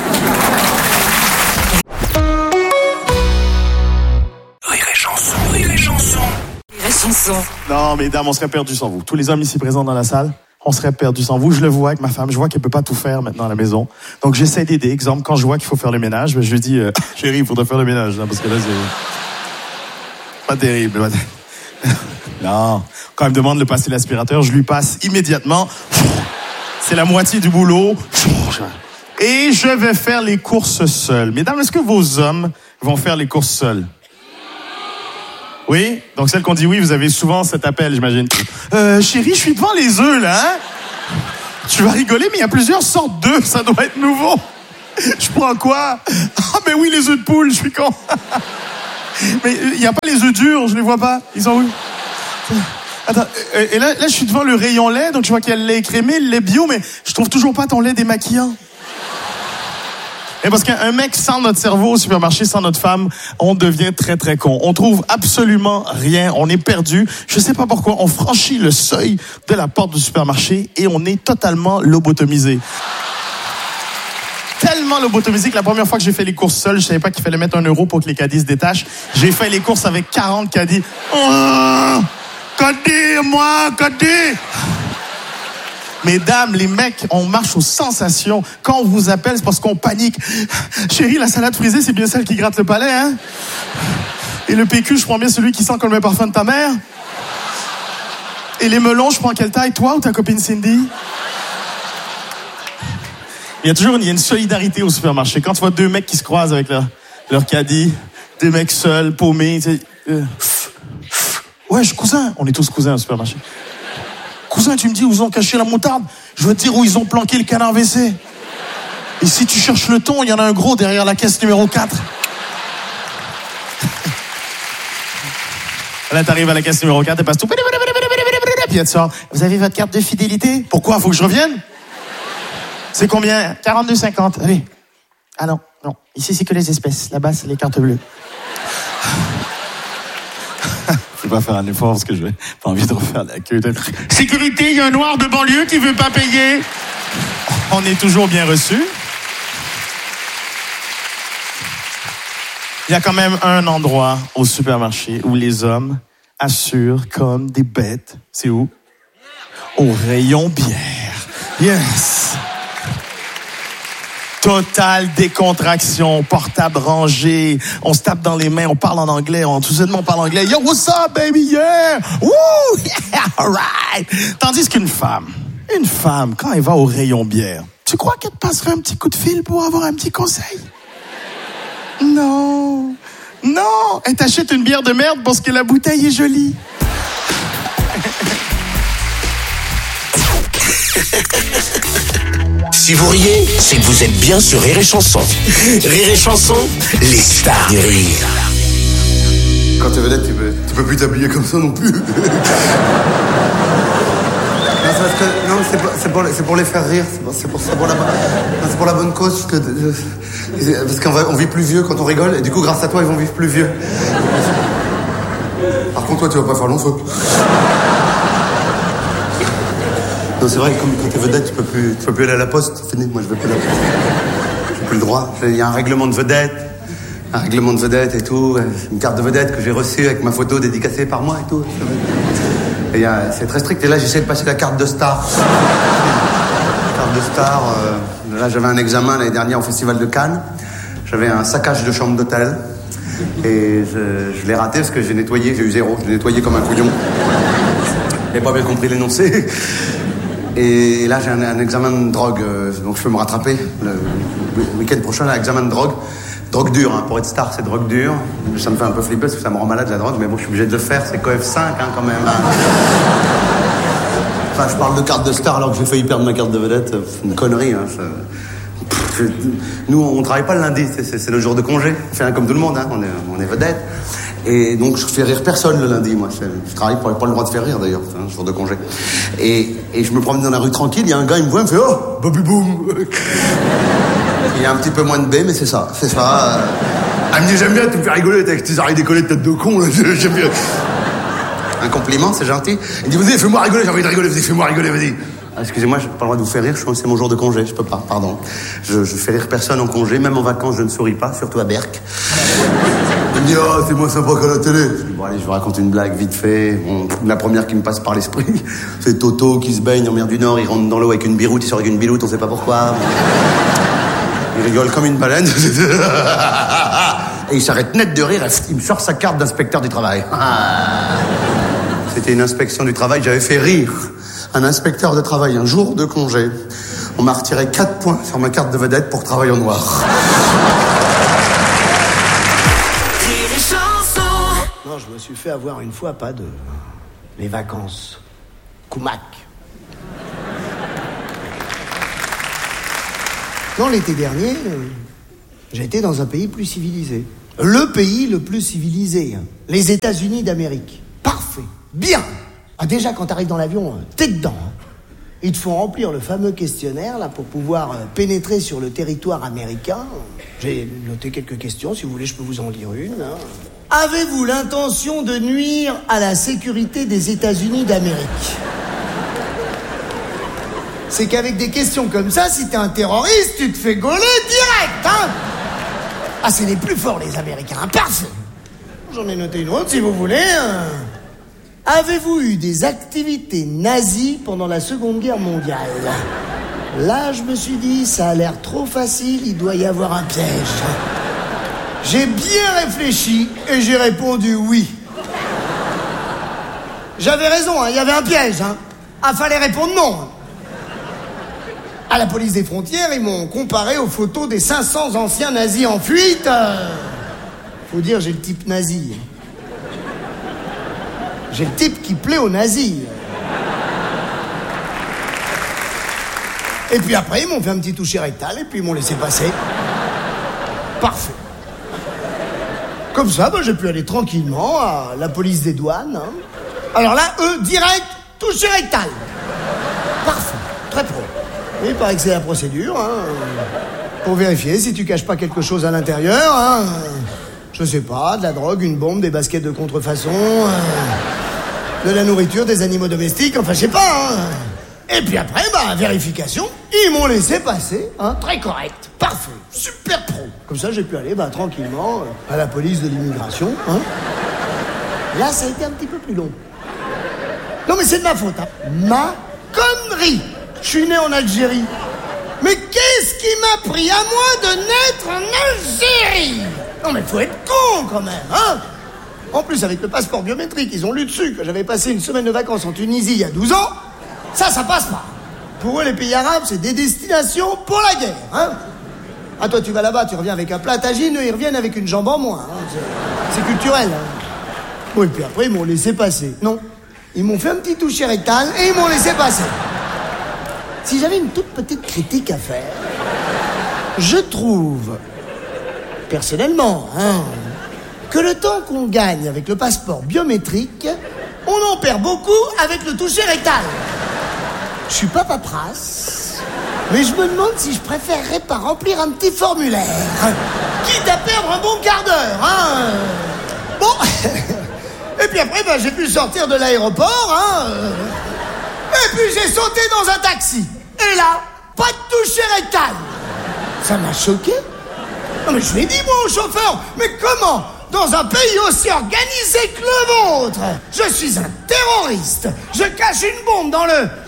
Rire et chanson, rire et chanson. Rire et chanson. Non, mesdames, on serait perdus sans vous. Tous les hommes ici présents dans la salle, on serait perdus sans vous. Je le vois avec ma femme, je vois qu'elle peut pas tout faire maintenant à la maison. Donc j'essaie d'aider. Exemple, quand je vois qu'il faut faire le ménage, je lui dis, chérie, il faudrait faire le ménage, hein, parce que là, c'est pas terrible. Non. Quand elle me demande de passer l'aspirateur, je lui passe immédiatement. C'est la moitié du boulot. Et je vais faire les courses seul. Mesdames, est-ce que vos hommes vont faire les courses seuls? Oui? Donc celles qu'on dit oui, vous avez souvent cet appel, j'imagine. Chérie, je suis devant les œufs, là, hein? Tu vas rigoler, mais il y a plusieurs sortes d'œufs, ça doit être nouveau. Je prends quoi? Ah, mais oui, les œufs de poule, je suis con. Mais il n'y a pas les œufs durs, je les vois pas. Ils sont où? Attends, et là, je suis devant le rayon lait, donc je vois qu'il y a le lait écrémé, le lait bio, mais je trouve toujours pas ton lait démaquillant. Et parce qu'un mec sans notre cerveau au supermarché, sans notre femme, on devient très très con. On trouve absolument rien, on est perdu. Je sais pas pourquoi, on franchit le seuil de la porte du supermarché et on est totalement lobotomisé. Tellement lobotomisé que la première fois que j'ai fait les courses seul, je savais pas qu'il fallait mettre 1 euro pour que les caddies se détachent. J'ai fait les courses avec 40 caddies. Oh, caddie, moi, caddie! Mesdames, les mecs, on marche aux sensations. Quand on vous appelle, c'est parce qu'on panique. Chérie, la salade frisée, c'est bien celle qui gratte le palais, hein? Et le PQ, je prends bien celui qui sent comme le parfum de ta mère? Et les melons, je prends quelle taille, toi ou ta copine Cindy? Il y a toujours une solidarité au supermarché. Quand tu vois 2 mecs qui se croisent avec leur caddie, 2 mecs seuls, paumés, ouais, je suis cousin. On est tous cousins au supermarché. Cousin, tu me dis où ils ont caché la moutarde? Je veux te dire où ils ont planqué le canard WC. Et si tu cherches le thon, il y en a un gros derrière la caisse numéro 4. Là, t'arrives à la caisse numéro 4, et passes tout. Puis elle te sort. Vous avez votre carte de fidélité? Pourquoi? Faut que je revienne? C'est combien? 42,50. Allez. Ah non. Ici, c'est que les espèces. Là-bas, c'est les cartes bleues. Je vais pas faire un effort parce que je n'ai pas envie de refaire la queue. Sécurité, il y a un noir de banlieue qui veut pas payer. On est toujours bien reçus. Il y a quand même un endroit au supermarché où les hommes assurent comme des bêtes. C'est où? Au rayon bière. Yes! Totale décontraction, portable rangé, on se tape dans les mains, on parle en anglais, tout simplement on parle anglais. Yo, what's up, baby, yeah! Woo! Yeah, alright! Tandis qu'une femme, quand elle va au rayon bière, tu crois qu'elle te passerait un petit coup de fil pour avoir un petit conseil? Non, elle t'achète une bière de merde parce que la bouteille est jolie. Si vous riez, c'est que vous êtes bien sur Rire et Chanson. Rire et Chanson, les stars du rire. Quand t'es vedette, tu peux plus t'habiller comme ça non plus. C'est pour les faire rire. C'est pour la bonne cause. Parce qu'on vit plus vieux quand on rigole. Et du coup, grâce à toi, ils vont vivre plus vieux. Par contre, toi, tu vas pas faire long feu. Non, c'est vrai que quand t'es vedette, tu peux plus aller à la poste. C'est fini, moi je vais plus à la poste. J'ai plus le droit. Il y a un règlement de vedette et tout. Une carte de vedette que j'ai reçue avec ma photo dédicacée par moi et tout. Et c'est très strict. Et là, j'essaie de passer la carte de star. Carte de star. Là, j'avais un examen l'année dernière au Festival de Cannes. J'avais un saccage de chambre d'hôtel. Et je l'ai raté parce que j'ai nettoyé. J'ai eu 0. Je l'ai nettoyé comme un couillon. J'ai pas bien compris l'énoncé. Et là, j'ai un examen de drogue, donc je peux me rattraper. Le week-end prochain, un examen de drogue. Drogue dure, hein. Pour être star, c'est drogue dure. Ça me fait un peu flipper parce que ça me rend malade, la drogue, mais bon, je suis obligé de le faire. C'est COEF 5, hein, quand même. Hein. Enfin, je parle de carte de star alors que j'ai failli perdre ma carte de vedette. C'est une connerie, hein. Nous, on travaille pas le lundi, c'est le jour de congé. On fait rien comme tout le monde, hein. On est vedette. Et donc, je fais rire personne le lundi, moi. Je travaille pas le droit de faire rire, d'ailleurs. C'est un jour de congé. Et je me promène dans la rue tranquille, il y a un gars, il me voit, il me fait « Oh, Bobby Boom !» Il y a un petit peu moins de B, mais c'est ça. Elle me dit « J'aime bien, tu me fais rigoler avec tes oreilles décollées de tête de con, là. J'aime bien. » Un compliment, c'est gentil. Il me dit « Vas-y, fais-moi rigoler, j'ai envie de rigoler, vas-y, fais-moi rigoler, vas-y. » Excusez-moi, je n'ai pas le droit de vous faire rire, je pense que c'est mon jour de congé, je peux pas, pardon. Je fais rire personne en congé, même en vacances, je ne souris pas, surtout à Berck. Il me dit, oh, c'est moins sympa qu'à la télé. Je dis, bon, allez, je vous raconte une blague vite fait. Bon, la première qui me passe par l'esprit, c'est Toto qui se baigne en mer du Nord, il rentre dans l'eau avec une biroute, il sort avec une biloute, on sait pas pourquoi. Il rigole comme une baleine. Et il s'arrête net de rire, il me sort sa carte d'inspecteur du travail. C'était une inspection du travail, j'avais fait rire un inspecteur de travail un jour de congé. On m'a retiré 4 points sur ma carte de vedette pour travail au noir. Non, je me suis fait avoir une fois, pas de... Les vacances. Coumac. Quand l'été dernier, j'étais dans un pays plus civilisé. Le pays le plus civilisé, hein. Les États-Unis d'Amérique. Parfait. Bien. Ah, déjà, quand t'arrives dans l'avion, t'es dedans. Hein. Ils te font remplir le fameux questionnaire là pour pouvoir pénétrer sur le territoire américain. J'ai noté quelques questions, si vous voulez, je peux vous en lire une. Hein. Avez-vous l'intention de nuire à la sécurité des États-Unis d'Amérique? C'est qu'avec des questions comme ça, si t'es un terroriste, tu te fais gauler direct, hein. Ah, c'est les plus forts, les Américains, hein. Parfait. J'en ai noté une autre, si vous voulez. Avez-vous eu des activités nazies pendant la Seconde Guerre mondiale? Là, je me suis dit, ça a l'air trop facile, il doit y avoir un piège. J'ai bien réfléchi et j'ai répondu oui. J'avais raison, hein, il y avait un piège. Hein. Ah, fallait répondre non. À la police des frontières, ils m'ont comparé aux photos des 500 anciens nazis en fuite. Faut dire, j'ai le type nazi. J'ai le type qui plaît aux nazis. Et puis après, ils m'ont fait un petit toucher rectal et puis ils m'ont laissé passer. Parfait. Comme ça, bah, j'ai pu aller tranquillement à la police des douanes. Hein. Alors là, eux, direct, toucher rectal. Parfait. Très pro. Et il paraît que c'est la procédure, hein, pour vérifier si tu caches pas quelque chose à l'intérieur. Hein. Je sais pas, de la drogue, une bombe, des baskets de contrefaçon, de la nourriture, des animaux domestiques, enfin je sais pas. Hein. Et puis après, bah, vérification, ils m'ont laissé passer, hein, très correct, parfait, super pro. Comme ça, j'ai pu aller bah, tranquillement à la police de l'immigration. Hein. Là, ça a été un petit peu plus long. Non mais c'est de ma faute, hein. Ma connerie. Je suis né en Algérie. Mais qu'est-ce qui m'a pris à moi de naître en Algérie? Non mais faut être con quand même, hein. En plus, avec le passeport biométrique, ils ont lu dessus que j'avais passé une semaine de vacances en Tunisie il y a 12 ans. Ça passe pas. Pour eux, les pays arabes, c'est des destinations pour la guerre, hein. Ah, toi, tu vas là-bas, tu reviens avec un plat à tagine, eux, ils reviennent avec une jambe en moins. Hein. C'est culturel, hein. Bon, et puis après, ils m'ont laissé passer. Non, ils m'ont fait un petit toucher rectal et ils m'ont laissé passer. Si j'avais une toute petite critique à faire, je trouve, personnellement, hein, que le temps qu'on gagne avec le passeport biométrique, on en perd beaucoup avec le toucher rectal. Je suis pas paperasse, mais je me demande si je préférerais pas remplir un petit formulaire, quitte à perdre un bon quart d'heure, hein. Bon, et puis après, bah, j'ai pu sortir de l'aéroport, hein. Et puis j'ai sauté dans un taxi. Et là, pas de toucher rectal. Ça m'a choqué. Non mais je lui ai dit, moi, au chauffeur, mais comment, dans un pays aussi organisé que le vôtre, je suis un terroriste, je cache une bombe dans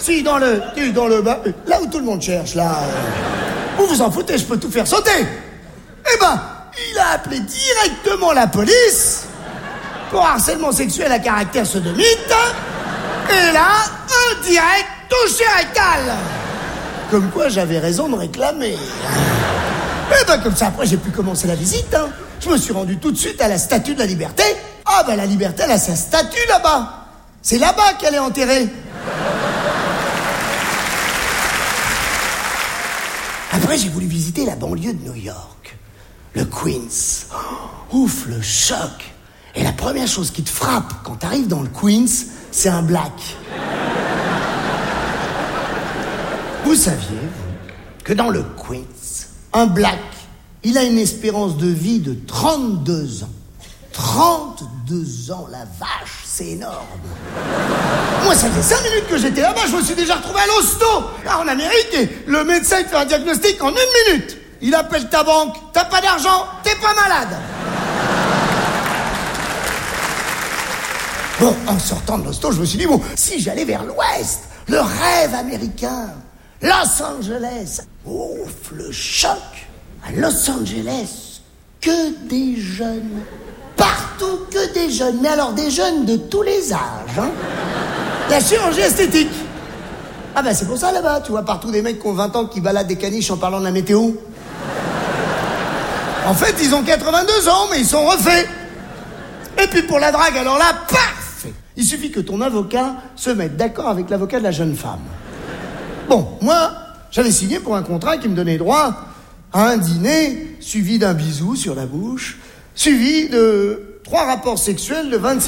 le bas, là où tout le monde cherche, là. Vous vous en foutez, je peux tout faire sauter. Eh ben, il a appelé directement la police pour harcèlement sexuel à caractère sodomite. Et là, un direct toucher rectal. Comme quoi, j'avais raison de réclamer. Et ben comme ça, après, j'ai pu commencer la visite. Hein. Je me suis rendu tout de suite à la Statue de la Liberté. Ah ben la Liberté, elle a sa statue là-bas. C'est là-bas qu'elle est enterrée. Après, j'ai voulu visiter la banlieue de New York. Le Queens. Oh, ouf, le choc. Et la première chose qui te frappe quand t'arrives dans le Queens, c'est un black. Vous saviez, vous, que dans le Queens, un black, il a une espérance de vie de 32 ans. 32 ans, la vache, c'est énorme. Moi, ça fait 5 minutes que j'étais là-bas, je me suis déjà retrouvé à l'hosto, en Amérique, et le médecin il fait un diagnostic en 1 minute. Il appelle ta banque, t'as pas d'argent, t'es pas malade. Bon, en sortant de l'hosto, je me suis dit, bon, si j'allais vers l'ouest, le rêve américain, Los Angeles. Ouf, le choc. À Los Angeles, que des jeunes. Partout, que des jeunes. Mais alors, des jeunes de tous les âges. Hein. La chirurgie esthétique. Ah ben, c'est pour ça, là-bas. Tu vois partout des mecs qui ont 20 ans qui baladent des caniches en parlant de la météo. En fait, ils ont 82 ans, mais ils sont refaits. Et puis pour la drague, alors là, parfait. Il suffit que ton avocat se mette d'accord avec l'avocat de la jeune femme. Bon, moi, j'avais signé pour un contrat qui me donnait droit à un dîner, suivi d'un bisou sur la bouche, suivi de 3 rapports sexuels de 26